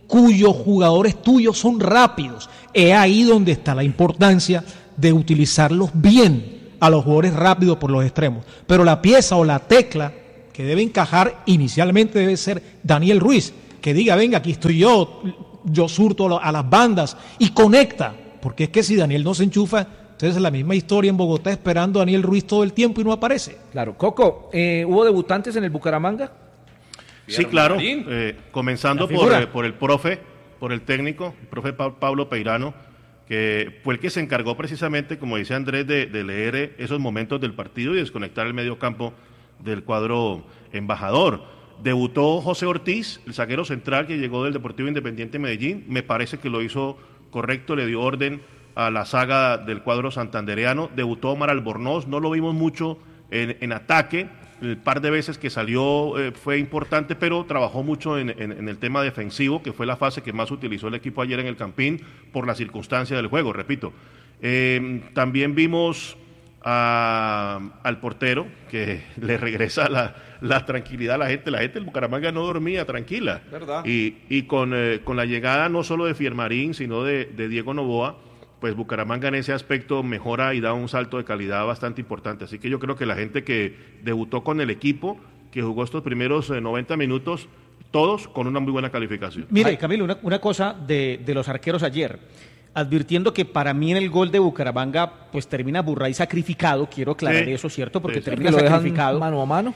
cuyos jugadores tuyos son rápidos. Es ahí donde está la importancia de utilizarlos bien a los jugadores rápidos por los extremos. Pero la pieza o la tecla que debe encajar inicialmente debe ser Daniel Ruiz, que diga, venga, aquí estoy yo surto a las bandas y conecta, porque es que si Daniel no se enchufa, entonces es la misma historia en Bogotá esperando a Daniel Ruiz todo el tiempo y no aparece. Claro. Coco, ¿hubo debutantes en el Bucaramanga? Sí, claro, comenzando por el profe, por el técnico, el profe Pablo Peirano, que fue el que se encargó precisamente, como dice Andrés, de leer esos momentos del partido y desconectar el medio campo del cuadro embajador. Debutó José Ortiz, el zaguero central que llegó del Deportivo Independiente Medellín, me parece que lo hizo correcto, le dio orden a la saga del cuadro santandereano. Debutó Omar Albornoz, no lo vimos mucho en ataque, el par de veces que salió fue importante, pero trabajó mucho en el tema defensivo, que fue la fase que más utilizó el equipo ayer en el Campín por la circunstancia del juego, repito. También vimos al portero, que le regresa la tranquilidad a la gente del Bucaramanga no dormía tranquila, ¿verdad? Y con la llegada no solo de Fiermarín, sino de Diego Noboa, pues Bucaramanga en ese aspecto mejora y da un salto de calidad bastante importante, así que yo creo que la gente que debutó con el equipo, que jugó estos primeros 90 minutos, todos con una muy buena calificación. Mire, Camilo, una cosa de los arqueros ayer, advirtiendo que para mí en el gol de Bucaramanga pues termina Burray sacrificado, quiero aclarar eso, ¿cierto? Porque termina sacrificado. Mano a mano.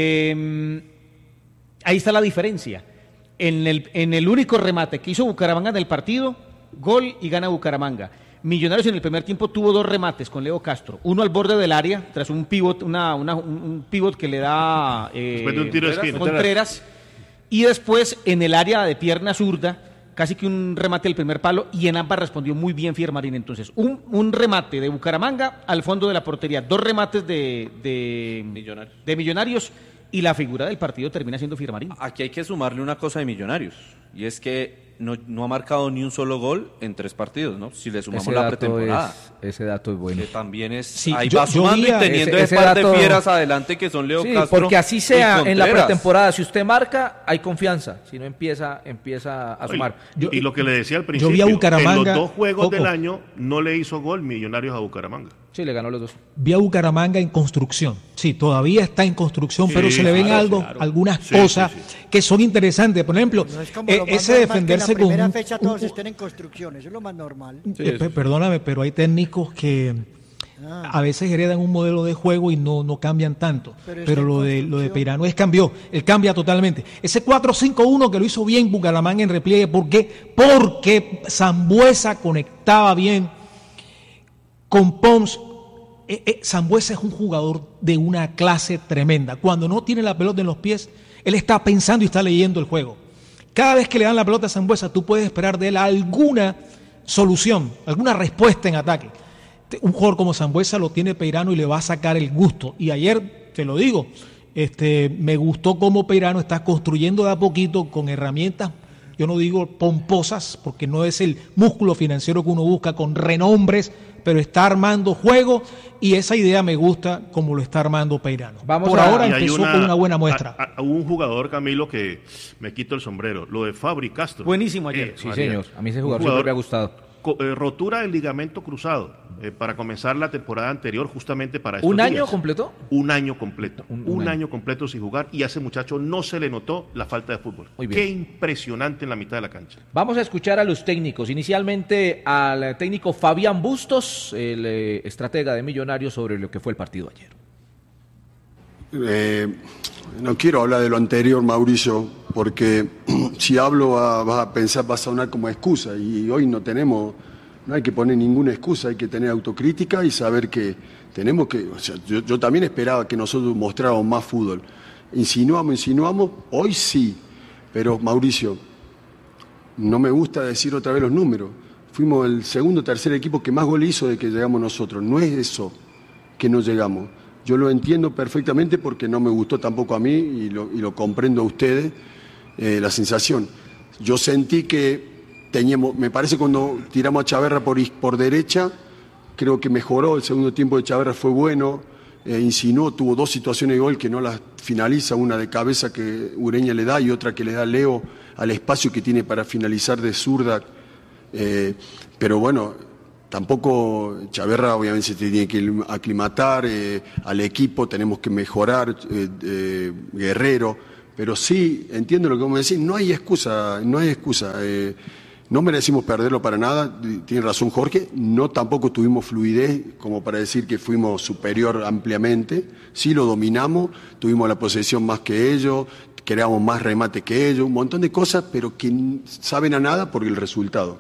Ahí está la diferencia. En el único remate que hizo Bucaramanga en el partido, gol y gana Bucaramanga. Millonarios en el primer tiempo tuvo 2 remates con Leo Castro, uno al borde del área, tras un pivot, un pivot que le da después de un tiro de esquina, Contreras, y después en el área de pierna zurda, casi que un remate del primer palo, y en ambas respondió muy bien Fiermarín. Entonces, un remate de Bucaramanga al fondo de la portería, 2 remates de Millonarios, y la figura del partido termina siendo Fiermarín. Aquí hay que sumarle una cosa de Millonarios, y es que no ha marcado ni un solo gol en 3 partidos, ¿no? Si le sumamos la pretemporada. Ese dato es bueno. Que también es... Sí, ahí va sumando y teniendo ese par de fieras adelante que son Leo Castro. Porque así sea en la pretemporada. Si usted marca, hay confianza. Si no, empieza a sumar. Y lo que le decía al principio, vi a Bucaramanga, en los 2 juegos del año no le hizo gol Millonarios a Bucaramanga. Sí, le ganó los 2. Vi a Bucaramanga en construcción. Sí, todavía está en construcción, pero se le ven algunas cosas que son interesantes. Por ejemplo, no es como ese defenderse en la primera con fecha todos estén en construcción, eso es lo más normal. Perdóname, pero hay técnicos que a veces heredan un modelo de juego y no cambian tanto. Pero lo de Peirano cambió. Él cambia totalmente. Ese 4-5-1 que lo hizo bien Bucaramanga en repliegue, ¿por qué? Porque Sambuesa conectaba bien con Pons. Sambuesa es un jugador de una clase tremenda. Cuando no tiene la pelota en los pies, él está pensando y está leyendo el juego. Cada vez que le dan la pelota a Sambuesa, tú puedes esperar de él alguna solución, alguna respuesta en ataque. Un jugador como Sambuesa lo tiene Peirano y le va a sacar el gusto. Y ayer, te lo digo, me gustó cómo Peirano está construyendo de a poquito con herramientas, yo no digo pomposas, porque no es el músculo financiero que uno busca, con renombres, pero está armando juego y esa idea me gusta como lo está armando Peirano. Ahora empezó con una buena muestra. Hubo un jugador, Camilo, que me quito el sombrero, lo de Fabri Castro. Buenísimo ayer. Sí, señor. A mí ese jugador siempre me ha gustado. Rotura del ligamento cruzado para comenzar la temporada anterior, justamente para estos ¿Un año días. completo? Un año completo. Un año completo sin jugar, y a ese muchacho no se le notó la falta de fútbol. Muy bien. Qué impresionante en la mitad de la cancha. Vamos a escuchar a los técnicos. Inicialmente al técnico Fabián Bustos, el estratega de Millonarios, sobre lo que fue el partido ayer. No quiero hablar de lo anterior, Mauricio, porque si hablo vas a pensar, va a sonar como excusa, y hoy no hay que poner ninguna excusa, hay que tener autocrítica y saber que tenemos que, o sea, yo también esperaba que nosotros mostráramos más fútbol. Insinuamos, hoy sí, pero Mauricio, no me gusta decir otra vez los números. Fuimos el segundo o tercer equipo que más goles hizo de que llegamos nosotros. No es eso que no llegamos. Yo lo entiendo perfectamente porque no me gustó tampoco a mí y lo comprendo a ustedes, la sensación. Yo sentí que me parece cuando tiramos a Chaverra por derecha, creo que mejoró, el segundo tiempo de Chaverra fue bueno, insinuó, tuvo 2 situaciones de gol que no las finaliza, una de cabeza que Ureña le da y otra que le da Leo al espacio que tiene para finalizar de zurda. Pero bueno, tampoco Chaverra obviamente se tiene que aclimatar al equipo, tenemos que mejorar, Guerrero, pero sí, entiendo lo que vos me decís, no hay excusa. No merecimos perderlo para nada, tiene razón Jorge, no tampoco tuvimos fluidez como para decir que fuimos superior ampliamente, sí lo dominamos, tuvimos la posesión más que ellos, creamos más remate que ellos, un montón de cosas, pero que saben a nada por el resultado.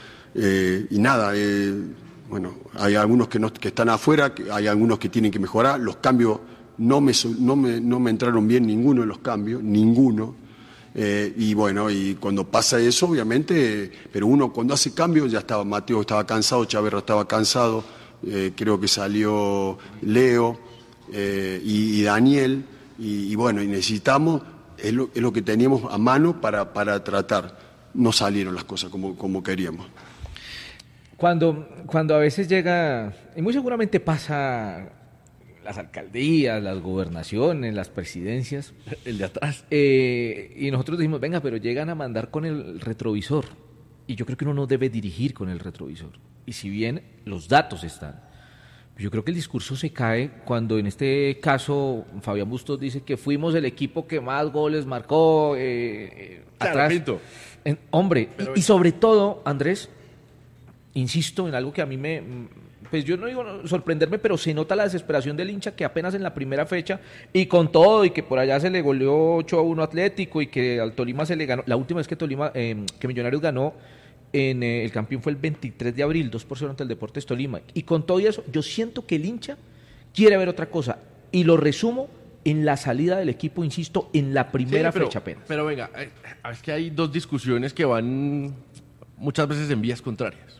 Y nada, bueno, hay algunos que están afuera, hay algunos que tienen que mejorar, los cambios no me entraron bien ninguno de los cambios, ninguno. Y bueno, y cuando pasa eso, obviamente, pero uno cuando hace cambios, ya estaba, Mateo estaba cansado, Chaverra estaba cansado, creo que salió Leo y Daniel, y bueno, y necesitamos, es lo que teníamos a mano para tratar. No salieron las cosas como queríamos. Cuando a veces llega, y muy seguramente pasa las alcaldías, las gobernaciones, las presidencias, El de atrás. y nosotros decimos, venga, pero llegan a mandar con el retrovisor, y yo creo que uno no debe dirigir con el retrovisor, y si bien los datos están, yo creo que el discurso se cae cuando en este caso Fabián Bustos dice que fuimos el equipo que más goles marcó atrás. Pinto. Hombre, y sobre todo, Andrés, insisto en algo que a mí pues yo no digo sorprenderme, pero se nota la desesperación del hincha que apenas en la primera fecha, y con todo, y que por allá se le goleó 8-1 Atlético, y que al Tolima se le ganó, la última vez que que Millonarios ganó, el campeón fue el 23 de abril, 2-0 ante el Deportes Tolima, y con todo eso, yo siento que el hincha quiere ver otra cosa, y lo resumo en la salida del equipo, insisto, en la primera fecha apenas. Pero venga, es que hay dos discusiones que van muchas veces en vías contrarias.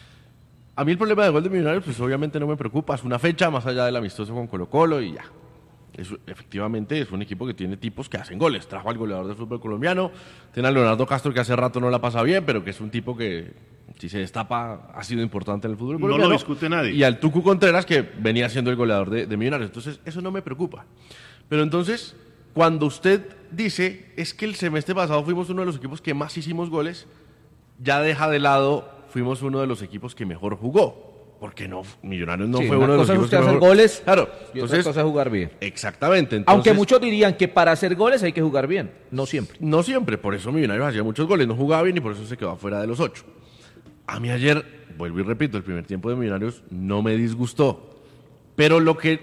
A mí el problema del gol de Millonarios, pues obviamente no me preocupa, es una fecha más allá del amistoso con Colo-Colo y ya. Efectivamente es un equipo que tiene tipos que hacen goles. Trajo al goleador del fútbol colombiano, tiene a Leonardo Castro que hace rato no la pasa bien, pero que es un tipo que si se destapa ha sido importante en el fútbol colombiano. No lo discute nadie. Y al Tucu Contreras que venía siendo el goleador de Millonarios. Entonces eso no me preocupa. Pero entonces, cuando usted dice es que el semestre pasado fuimos uno de los equipos que más hicimos goles, ya deja de lado, fuimos uno de los equipos que mejor jugó. Porque no, Millonarios no fue uno de los equipos que hacer goles, claro, y otra cosa es jugar bien. Exactamente. Entonces, aunque muchos dirían que para hacer goles hay que jugar bien, no siempre. No siempre, por eso Millonarios hacía muchos goles, no jugaba bien y por eso se quedó afuera de los 8. A mí ayer, vuelvo y repito, el primer tiempo de Millonarios no me disgustó. Pero lo que,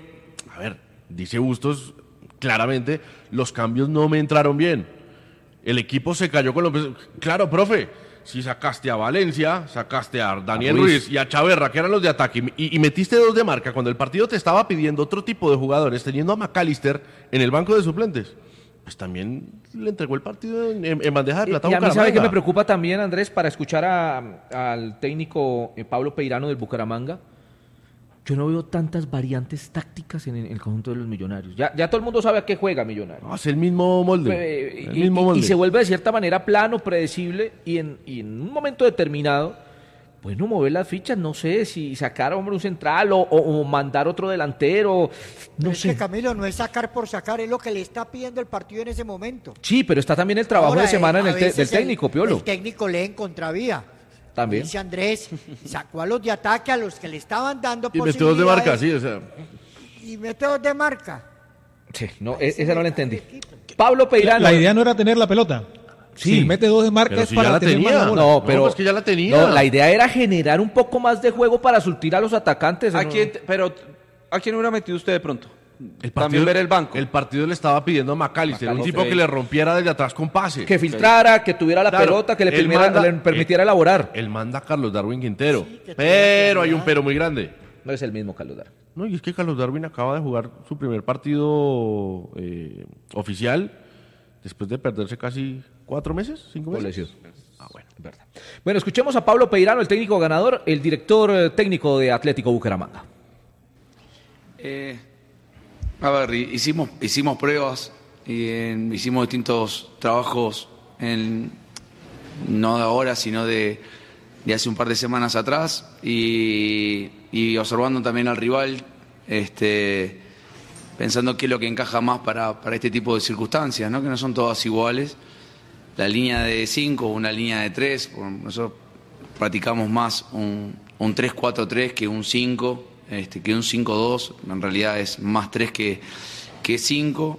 dice Bustos claramente, los cambios no me entraron bien. El equipo se cayó con los... Claro, profe, si sacaste a Valencia, sacaste a Daniel Ruiz y a Chaverra, que eran los de ataque, y metiste 2 de marca, cuando el partido te estaba pidiendo otro tipo de jugadores, teniendo a McAllister en el banco de suplentes, pues también le entregó el partido en bandeja de plata. Y a mí, ¿sabe qué me preocupa también, Andrés? Para escuchar al técnico Pablo Peirano del Bucaramanga, yo no veo tantas variantes tácticas en el conjunto de los Millonarios. Ya todo el mundo sabe a qué juega Millonarios. No, es el mismo molde. Y se vuelve de cierta manera plano, predecible, y en un momento determinado, pues no mover las fichas, no sé, si sacar un central o mandar otro delantero, no sé. Que Camilo, no es sacar por sacar, es lo que le está pidiendo el partido en ese momento. Sí, pero está también el trabajo de semana del técnico, Piolo. El técnico lee en contravía. También. Dice Andrés, sacó a los de ataque, a los que le estaban dando y metió 2 de marca, sí, o sea. Y metió 2 de marca. Sí, no, esa no la entendí. Pablo Peirano. La idea no era tener la pelota. Sí. Si mete 2 de marca pero es si para ya la tener tenía. más la bola. No, pero es que ya la tenía. No, la idea era generar un poco más de juego para surtir a los atacantes. ¿A quién hubiera metido usted de pronto? También ver el banco. El partido le estaba pidiendo a McAllister, un tipo que le rompiera desde atrás con pase. Que filtrara, que tuviera la pelota, que le permitiera elaborar. Él manda a Carlos Darwin Quintero, pero hay un pero muy grande. No es el mismo Carlos Darwin. No, y es que Carlos Darwin acaba de jugar su primer partido oficial después de perderse casi 4 meses, 5 meses. Bueno, verdad. Bueno, escuchemos a Pablo Peirano, el técnico ganador, el director técnico de Atlético Bucaramanga. Hicimos pruebas y hicimos distintos trabajos, no de ahora, sino de hace un par de semanas atrás, y observando también al rival, pensando qué es lo que encaja más para este tipo de circunstancias, ¿no? Que no son todas iguales. la línea de 5 o una línea de 3. Nosotros practicamos más un 3-4-3 que un 5, que un 5-2. En realidad es más 3 que 5.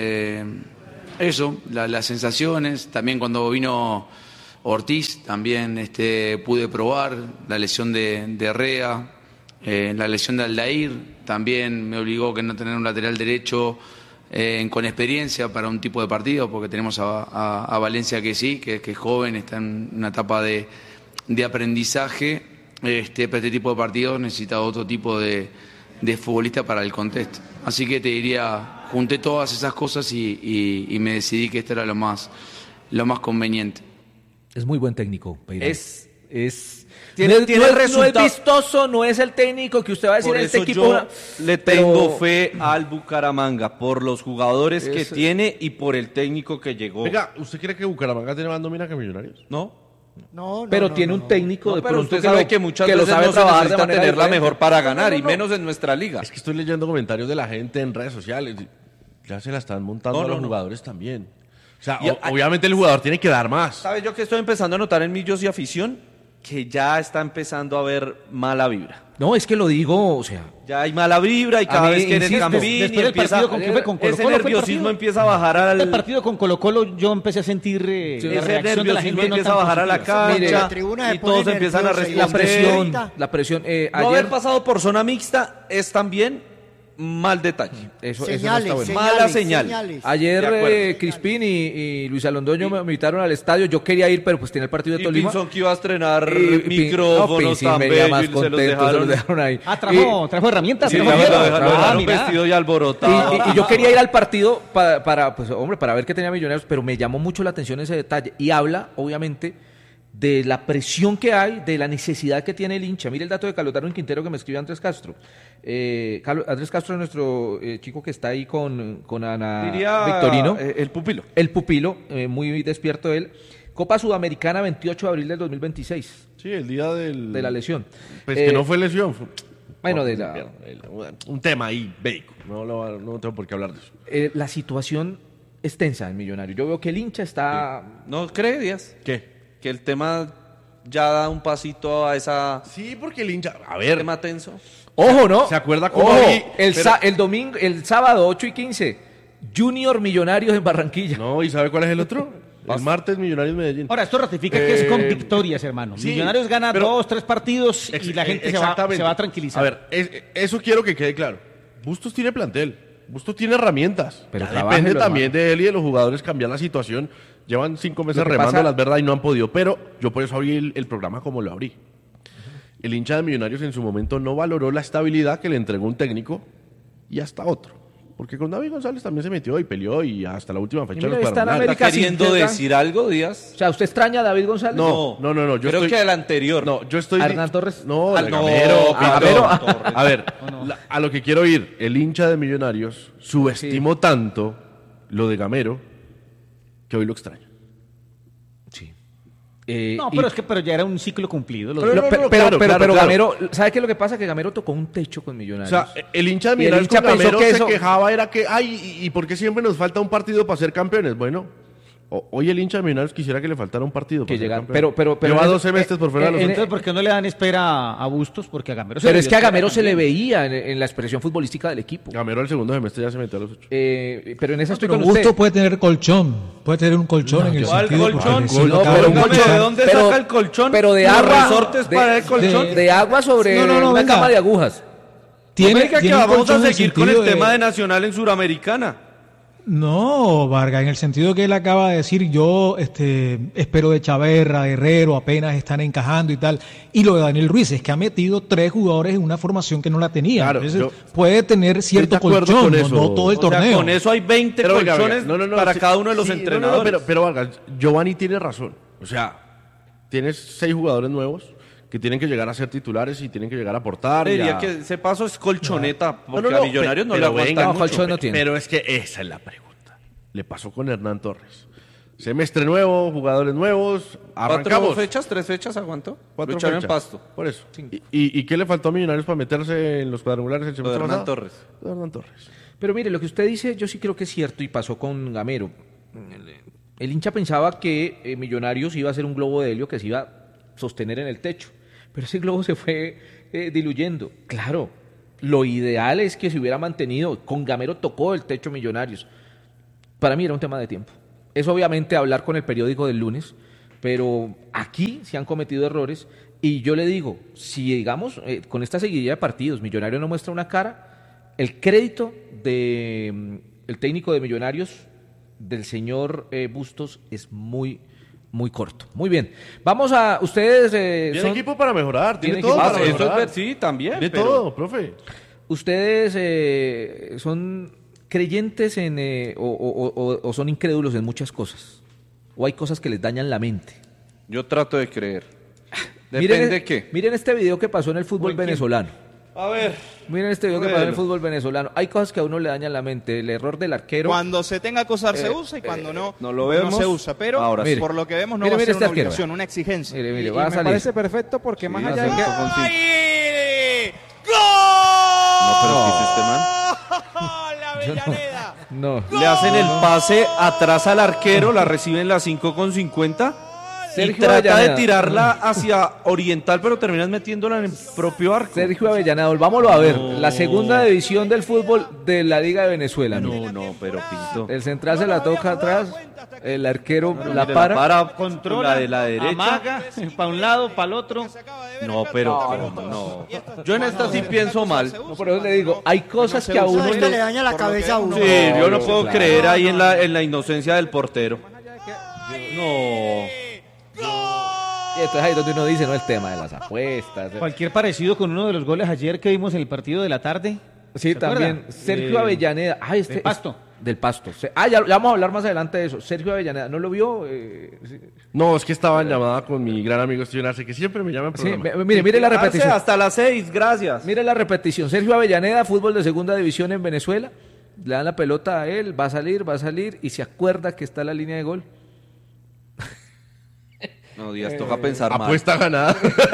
Eso, las sensaciones. También cuando vino Ortiz, también pude probar la lesión de Herrera, la lesión de Aldair. También me obligó a no tener un lateral derecho con experiencia para un tipo de partido, porque tenemos a Valencia que sí, que es joven, está en una etapa de aprendizaje. Para este tipo de partidos necesita otro tipo de futbolista para el contexto. Así que te diría, junté todas esas cosas y me decidí que esto era lo más conveniente. Es muy buen técnico, Peirano. Tiene no es resultado. vistoso, no es el técnico que usted va a decir Por en este eso equipo. yo le tengo fe al Bucaramanga, por los jugadores que tiene y por el técnico que llegó. Venga, ¿usted cree que Bucaramanga tiene más nómina que Millonarios? ¿No? Pero tiene un técnico de pero pronto usted sabe que muchas veces sabe no se trabajar de necesita manera tener la diferente. mejor para ganar, y menos en nuestra liga. Es que estoy leyendo comentarios de la gente en redes sociales. Ya se la están montando a los jugadores también. O sea, obviamente el jugador tiene que dar más. ¿Sabes yo que estoy empezando a notar en millos y afición? Que ya está empezando a haber mala vibra. No, es que lo digo, o sea... Ya hay mala vibra y cada vez que eres Campín después del partido con Colo-Colo, ese nerviosismo empieza a bajar El partido con Colo-Colo yo empecé a sentir la reacción de la gente empieza a bajar a la cancha y todos empiezan a responder. La presión. No haber pasado por zona mixta es también mal detalle. Eso no está bueno. Mala señal. Ayer Crispín y Luis Alondoño me invitaron al estadio. Yo quería ir, pero pues tenía el partido de Tolima. Y Pinzón que iba a estrenar micrófonos tan bellos y se los dejaron ahí. Trajo herramientas. Sí, lo dejaron vestido y alborotado. Y yo quería ir al partido para ver qué tenía Millonarios, pero me llamó mucho la atención ese detalle. Y habla, obviamente, de la presión que hay, de la necesidad que tiene el hincha. Mire el dato de Carlos Darwin Quintero que me escribió Andrés Castro. Andrés Castro es nuestro chico que está ahí con Ana Victorino. El pupilo. El pupilo, muy despierto él. Copa Sudamericana, 28 de abril del 2026. Sí, el día de la lesión. Pues que no fue lesión. Bueno, un tema ahí bélico. No tengo por qué hablar de eso. La situación es tensa en Millonarios. Yo veo que el hincha está... ¿No cree, Díaz? ¿Qué? Que el tema ya da un pasito a esa... Sí, porque el hincha... A ver... tema tenso. Ojo, ¿no? ¿Se acuerda cómo el sábado 8 y 15, Junior Millonarios en Barranquilla? No, ¿y sabe cuál es el otro? El martes Millonarios Medellín. Ahora, esto ratifica que es con victorias, hermano. Sí, Millonarios gana 2, 3 partidos y la gente se va a tranquilizar. A ver, eso quiero que quede claro. Bustos tiene plantel, Bustos tiene herramientas. Pero depende también de él y de los jugadores cambiar la situación. Llevan 5 meses remando las verdad y no han podido. Pero yo por eso abrí el programa como lo abrí. El hincha de Millonarios en su momento no valoró la estabilidad que le entregó un técnico y hasta otro. Porque con David González también se metió y peleó y hasta la última fecha los ¿Está queriendo decir algo, Díaz? O sea, ¿usted extraña a David González? No. Yo creo que el anterior. No, yo estoy... ¿Hernán Torres? No, Gamero. A ver, a lo que quiero ir. El hincha de Millonarios subestimó tanto lo de Gamero que hoy lo extraña. Sí. Pero ya era un ciclo cumplido. Pero Gamero, ¿sabe qué es lo que pasa? Que Gamero tocó un techo con Millonarios. O sea, el hincha de Millonarios con Gamero se quejaba, era que, ¿y por qué siempre nos falta un partido para ser campeones? Bueno, hoy el hincha de Millonarios quisiera que le faltara un partido para ser campeón. Pero lleva 2 semestres por fuera de los entonces, ¿por qué no le dan espera a Bustos? Porque a Gamero Pero es que a Gamero se le veía en la expresión futbolística del equipo. Gamero el segundo semestre ya se metió a los 8. Pero en esa estoy Pero con usted. Bustos puede tener colchón. Puede tener un colchón en el sentido... colchón? ¿De dónde saca el colchón? Pero de ¿Los agua. resortes para el colchón? De agua sobre una cama de agujas. Tiene que vamos a seguir con el tema de de Nacional en Suramericana. No, Vargas, en el sentido que él acaba de decir, yo espero de Chaverra, Herrero, apenas están encajando y tal. Y lo de Daniel Ruiz es que ha metido 3 jugadores en una formación que no la tenía. Claro, entonces puede tener cierto colchón, no todo el torneo. Con eso hay 20 colchones para cada uno de los entrenadores. Pero Vargas, Giovanni tiene razón. O sea, tienes 6 jugadores nuevos que tienen que llegar a ser titulares y tienen que llegar a aportar. Diría que ese paso es colchoneta, porque a Millonarios no le aguantan mucho. Colchón no tiene. Pero es que esa es la pregunta. Le pasó con Hernán Torres. Semestre nuevo, jugadores nuevos, arrancamos. 3 fechas aguantó. 4 Lucharon fechas. en Pasto. Por eso. ¿Y qué le faltó a Millonarios para meterse en los cuadrangulares el semestre Hernán pasado? Torres. Hernán Torres. Pero mire, lo que usted dice yo sí creo que es cierto y pasó con Gamero. El hincha pensaba que Millonarios iba a ser un globo de helio que se iba a sostener en el techo, pero ese globo se fue diluyendo. Claro, lo ideal es que se hubiera mantenido. Con Gamero tocó el techo Millonarios. Para mí era un tema de tiempo. Es obviamente hablar con el periódico del lunes, pero aquí se han cometido errores y yo le digo, si digamos con esta seguidilla de partidos Millonarios no muestra una cara, el crédito de el técnico de Millonarios, del señor Bustos, es muy corto. Muy bien. Vamos a ustedes. Tiene equipo para mejorar. Tiene todo equipo para mejorar. Sí, también. De todo, profe. Ustedes son creyentes en o son incrédulos en muchas cosas. O hay cosas que les dañan la mente. Yo trato de creer. Depende de qué. Miren este video que pasó en el fútbol venezolano. A ver. Miren este video que pasó en el fútbol venezolano. Hay cosas que a uno le dañan la mente. El error del arquero. Cuando se tenga que usar se usa y cuando no lo vemos, no se usa. Pero ahora sí. por lo que vemos no Mire, va a ser este una arquero, obligación, una exigencia. Mire, Y va a me salir. parece perfecto porque más allá de que... ¡Ay! No, pero ¿qué es este man? ¡La Avellaneda! No. Le hacen el pase atrás al arquero, la reciben las 5:50 y Sergio trata Avellaneda. de tirarla hacia Oriental, pero terminas metiéndola en el propio arco. Sergio Avellaneda, volvámoslo a ver. La segunda división del fútbol de la Liga de Venezuela. No, pero Pinto. El central se la toca atrás, el arquero la Mire, para. Controla, la de la derecha. amaga, para un lado, para el otro. No, pero no. Yo en esta sí pienso mal. No, por eso le digo, hay cosas que a uno Esto le daña la cabeza a uno. Sí, yo no puedo creer ahí en la inocencia del portero. No. Y entonces ahí es donde uno dice, no, el tema de las apuestas. Cualquier parecido con uno de los goles ayer que vimos en el partido de la tarde. Sí, ¿Se también. acuerda? Sergio Avellaneda. Ah, del Pasto. Del Pasto. Ya vamos a hablar más adelante de eso. Sergio Avellaneda, ¿no lo vio? Sí. No, es que estaba en llamada con mi gran amigo Steven Arce, que siempre me llama en Sí, programa. mire la repetición. Hasta las 6, gracias. Mire la repetición. Sergio Avellaneda, fútbol de segunda división en Venezuela. Le dan la pelota a él, va a salir y se acuerda que está la línea de gol. No, Díaz, toca pensar mal. Apuesta ganada.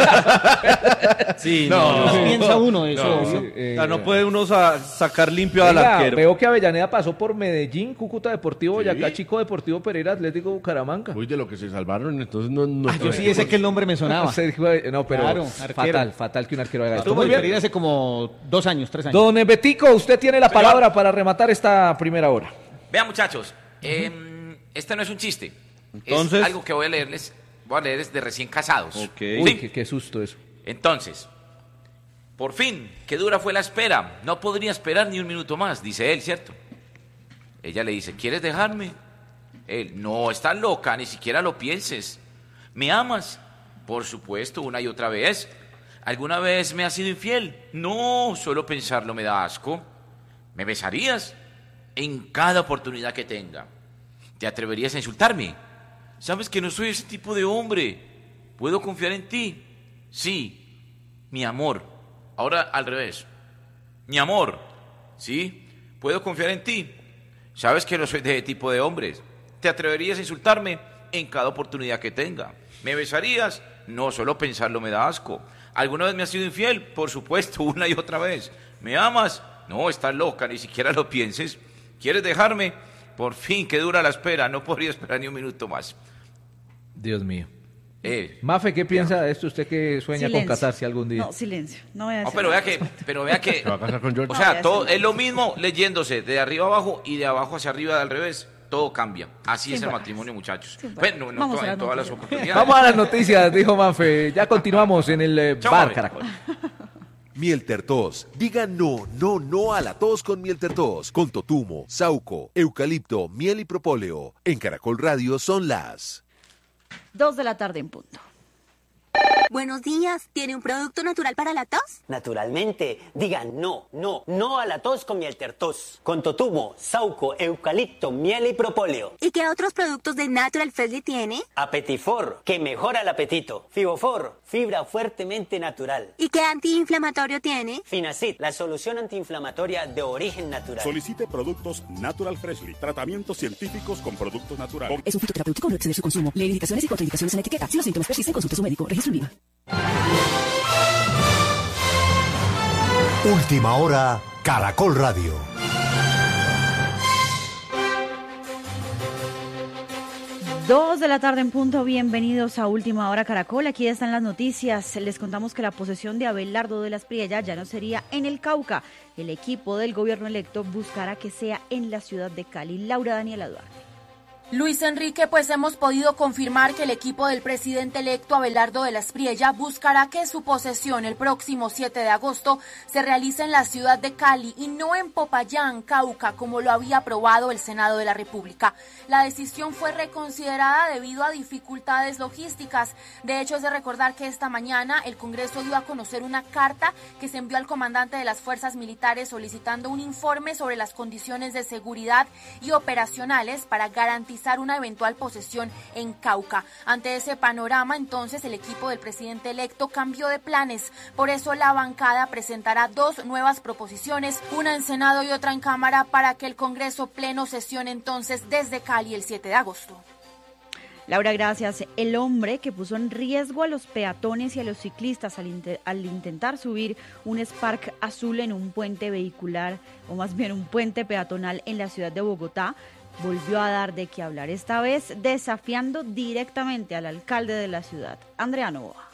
Sí, No. No piensa uno eso. No, obvio. o sea, no puede uno sacar limpio al Venga, arquero. veo que Avellaneda pasó por Medellín, Cúcuta Deportivo, Boyacá, Chico Deportivo Pereira, Atlético Bucaramanga. Uy, de lo que se salvaron, entonces no. Yo sí sé que el nombre me sonaba. Sergio, no, pero Claro, arquero. fatal que un arquero haga esto. Estuvo Muy en bien. Pereira hace como 2 años, 3 años. Don Betico, usted tiene la palabra para rematar esta primera hora. Vean, muchachos, este no es un chiste. Entonces- Es algo que voy a leerles. Voy a leerles de recién casados. Ok. Uy, Sí. qué susto eso. Entonces, por fin, qué dura fue la espera. No podría esperar ni un minuto más, dice él, ¿cierto? Ella le dice, ¿quieres dejarme? Él, no, estás loca, ni siquiera lo pienses. ¿Me amas? Por supuesto, una y otra vez. ¿Alguna vez me has sido infiel? No, solo pensarlo me da asco. ¿Me besarías? En cada oportunidad que tenga. ¿Te atreverías a insultarme? Sabes que no soy ese tipo de hombre. ¿Puedo confiar en ti? Sí, mi amor. Ahora al revés. Mi amor. Sí, ¿puedo confiar en ti? Sabes que no soy de ese tipo de hombres. ¿Te atreverías a insultarme? En cada oportunidad que tenga. ¿Me besarías? No, solo pensarlo me da asco. ¿Alguna vez me has sido infiel? Por supuesto, una y otra vez. ¿Me amas? No, estás loca, ni siquiera lo pienses. ¿Quieres dejarme? Por fin, qué dura la espera. No podría esperar ni un minuto más. Dios mío. Mafe, ¿qué piensa de esto? Usted que sueña con casarse algún día. No, silencio. No voy a No, decir pero nada. vea que Se va a casar con George. o sea, todo es lo mismo leyéndose de arriba abajo y de abajo hacia arriba al revés. Todo cambia. Así Sin es el bolas. matrimonio, muchachos. Sin bolas. Bueno, no Vamos a en las todas las noticias. oportunidades. Vamos a las noticias, dijo Mafe. Ya continuamos en el Chao, Bar Mafe. Caracol. Miel Tertos. Diga no a la tos con Miel Tertos. Con totumo, sauco, eucalipto, miel y propóleo. En Caracol Radio son las 2 de la tarde en punto. Buenos días. ¿Tiene un producto natural para la tos? Naturalmente, digan no a la tos con Miel Tertos. Con totumo, sauco, eucalipto, miel y propóleo. ¿Y qué otros productos de Natural Freshly tiene? Apetifor, que mejora el apetito. Fibofor, fibra fuertemente natural. ¿Y qué antiinflamatorio tiene? Finacid, la solución antiinflamatoria de origen natural. Solicite productos Natural Freshly. Tratamientos científicos con productos naturales. Es un fitoterapéutico, no exceder su consumo. Lee indicaciones y contraindicaciones en la etiqueta. Si los síntomas persisten, consulte a su médico. Registro en IVA. Última hora, Caracol Radio. 2 de la tarde en punto, bienvenidos a Última Hora Caracol, aquí están las noticias. Les contamos que la posesión de Abelardo de las Priella ya no sería en el Cauca. El equipo del gobierno electo buscará que sea en la ciudad de Cali. Laura Daniela Duarte. Luis Enrique, pues hemos podido confirmar que el equipo del presidente electo Abelardo de las Priella buscará que su posesión el próximo 7 de agosto se realice en la ciudad de Cali y no en Popayán, Cauca, como lo había aprobado el Senado de la República. La decisión fue reconsiderada debido a dificultades logísticas. De hecho, es de recordar que esta mañana el Congreso dio a conocer una carta que se envió al comandante de las fuerzas militares solicitando un informe sobre las condiciones de seguridad y operacionales para garantizar una eventual posesión en Cauca. Ante ese panorama, entonces, el equipo del presidente electo cambió de planes. Por eso la bancada presentará 2 nuevas proposiciones, una en Senado y otra en Cámara, para que el Congreso pleno sesione entonces desde Cali el 7 de agosto. Laura, gracias. El hombre que puso en riesgo a los peatones y a los ciclistas al intentar subir un Spark azul en un puente vehicular, o más bien un puente peatonal en la ciudad de Bogotá, volvió a dar de qué hablar, esta vez desafiando directamente al alcalde de la ciudad, Andrea Novoa.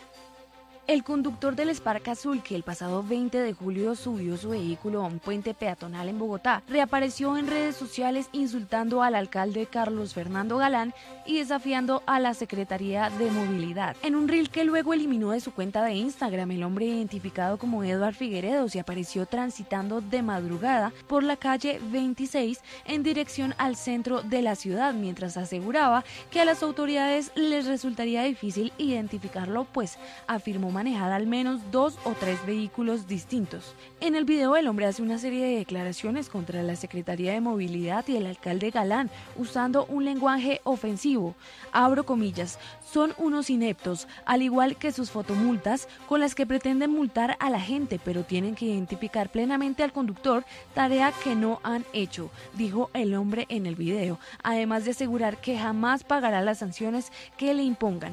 El conductor del Spark azul, que el pasado 20 de julio subió su vehículo a un puente peatonal en Bogotá, reapareció en redes sociales insultando al alcalde Carlos Fernando Galán y desafiando a la Secretaría de Movilidad. En un reel que luego eliminó de su cuenta de Instagram, el hombre identificado como Eduard Figueredo se apareció transitando de madrugada por la calle 26 en dirección al centro de la ciudad, mientras aseguraba que a las autoridades les resultaría difícil identificarlo, pues afirmó manejar al menos 2 o 3 vehículos distintos. En el video el hombre hace una serie de declaraciones contra la Secretaría de Movilidad y el alcalde Galán, usando un lenguaje ofensivo. Abro comillas, son unos ineptos, al igual que sus fotomultas con las que pretenden multar a la gente, pero tienen que identificar plenamente al conductor, tarea que no han hecho, dijo el hombre en el video, además de asegurar que jamás pagará las sanciones que le impongan.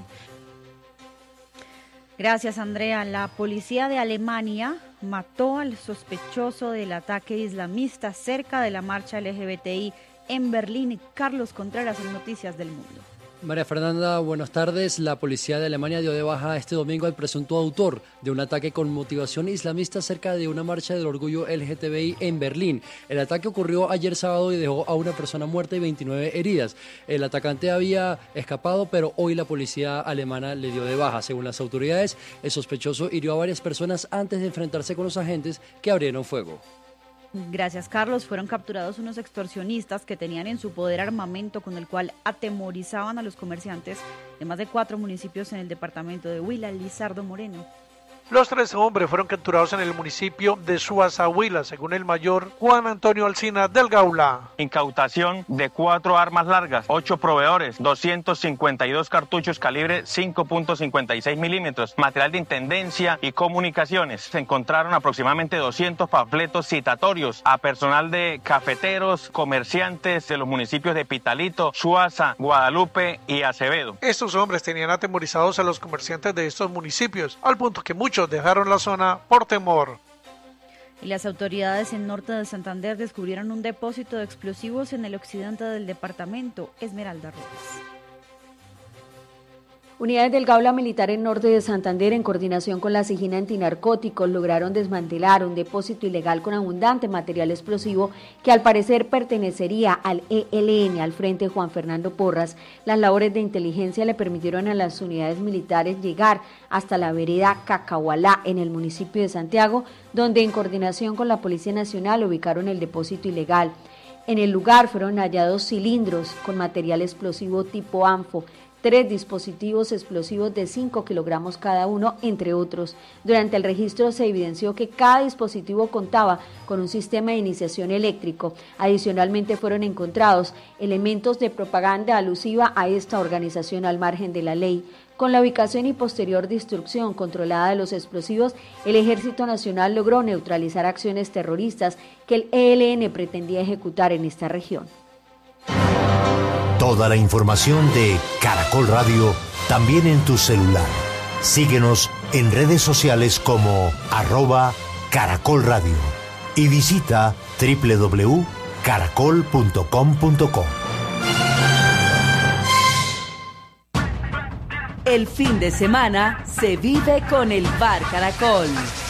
Gracias, Andrea. La policía de Alemania mató al sospechoso del ataque islamista cerca de la marcha LGBTI en Berlín. Carlos Contreras en Noticias del Mundo. María Fernanda, buenas tardes. La policía de Alemania dio de baja este domingo al presunto autor de un ataque con motivación islamista cerca de una marcha del orgullo LGTBI en Berlín. El ataque ocurrió ayer sábado y dejó a una persona muerta y 29 heridas. El atacante había escapado, pero hoy la policía alemana le dio de baja. Según las autoridades, el sospechoso hirió a varias personas antes de enfrentarse con los agentes que abrieron fuego. Gracias, Carlos. Fueron capturados unos extorsionistas que tenían en su poder armamento con el cual atemorizaban a los comerciantes de más de 4 municipios en el departamento de Huila. Lizardo Moreno. Los 3 hombres fueron capturados en el municipio de Suaza, Huila, según el mayor Juan Antonio Alsina del Gaula. Incautación de 4 armas largas, 8 proveedores, 252 cartuchos calibre 5.56 milímetros, material de intendencia y comunicaciones. Se encontraron aproximadamente 200 panfletos citatorios a personal de cafeteros, comerciantes de los municipios de Pitalito, Suaza, Guadalupe y Acevedo. Estos hombres tenían atemorizados a los comerciantes de estos municipios, al punto que muchos dejaron la zona por temor. Y las autoridades en norte de Santander descubrieron un depósito de explosivos en el occidente del departamento. Esmeralda Rojas. Unidades del Gaula Militar en norte de Santander, en coordinación con la SIGIN Antinarcóticos, lograron desmantelar un depósito ilegal con abundante material explosivo que al parecer pertenecería al ELN, al Frente Juan Fernando Porras. Las labores de inteligencia le permitieron a las unidades militares llegar hasta la vereda Cacahualá, en el municipio de Santiago, donde en coordinación con la Policía Nacional ubicaron el depósito ilegal. En el lugar fueron hallados cilindros con material explosivo tipo ANFO, 3 dispositivos explosivos de 5 kilogramos cada uno, entre otros. Durante el registro se evidenció que cada dispositivo contaba con un sistema de iniciación eléctrico. Adicionalmente fueron encontrados elementos de propaganda alusiva a esta organización al margen de la ley. Con la ubicación y posterior destrucción controlada de los explosivos, el Ejército Nacional logró neutralizar acciones terroristas que el ELN pretendía ejecutar en esta región. Toda la información de Caracol Radio también en tu celular. Síguenos en redes sociales como @Caracol Radio y visita www.caracol.com.co. El fin de semana se vive con el Bar Caracol.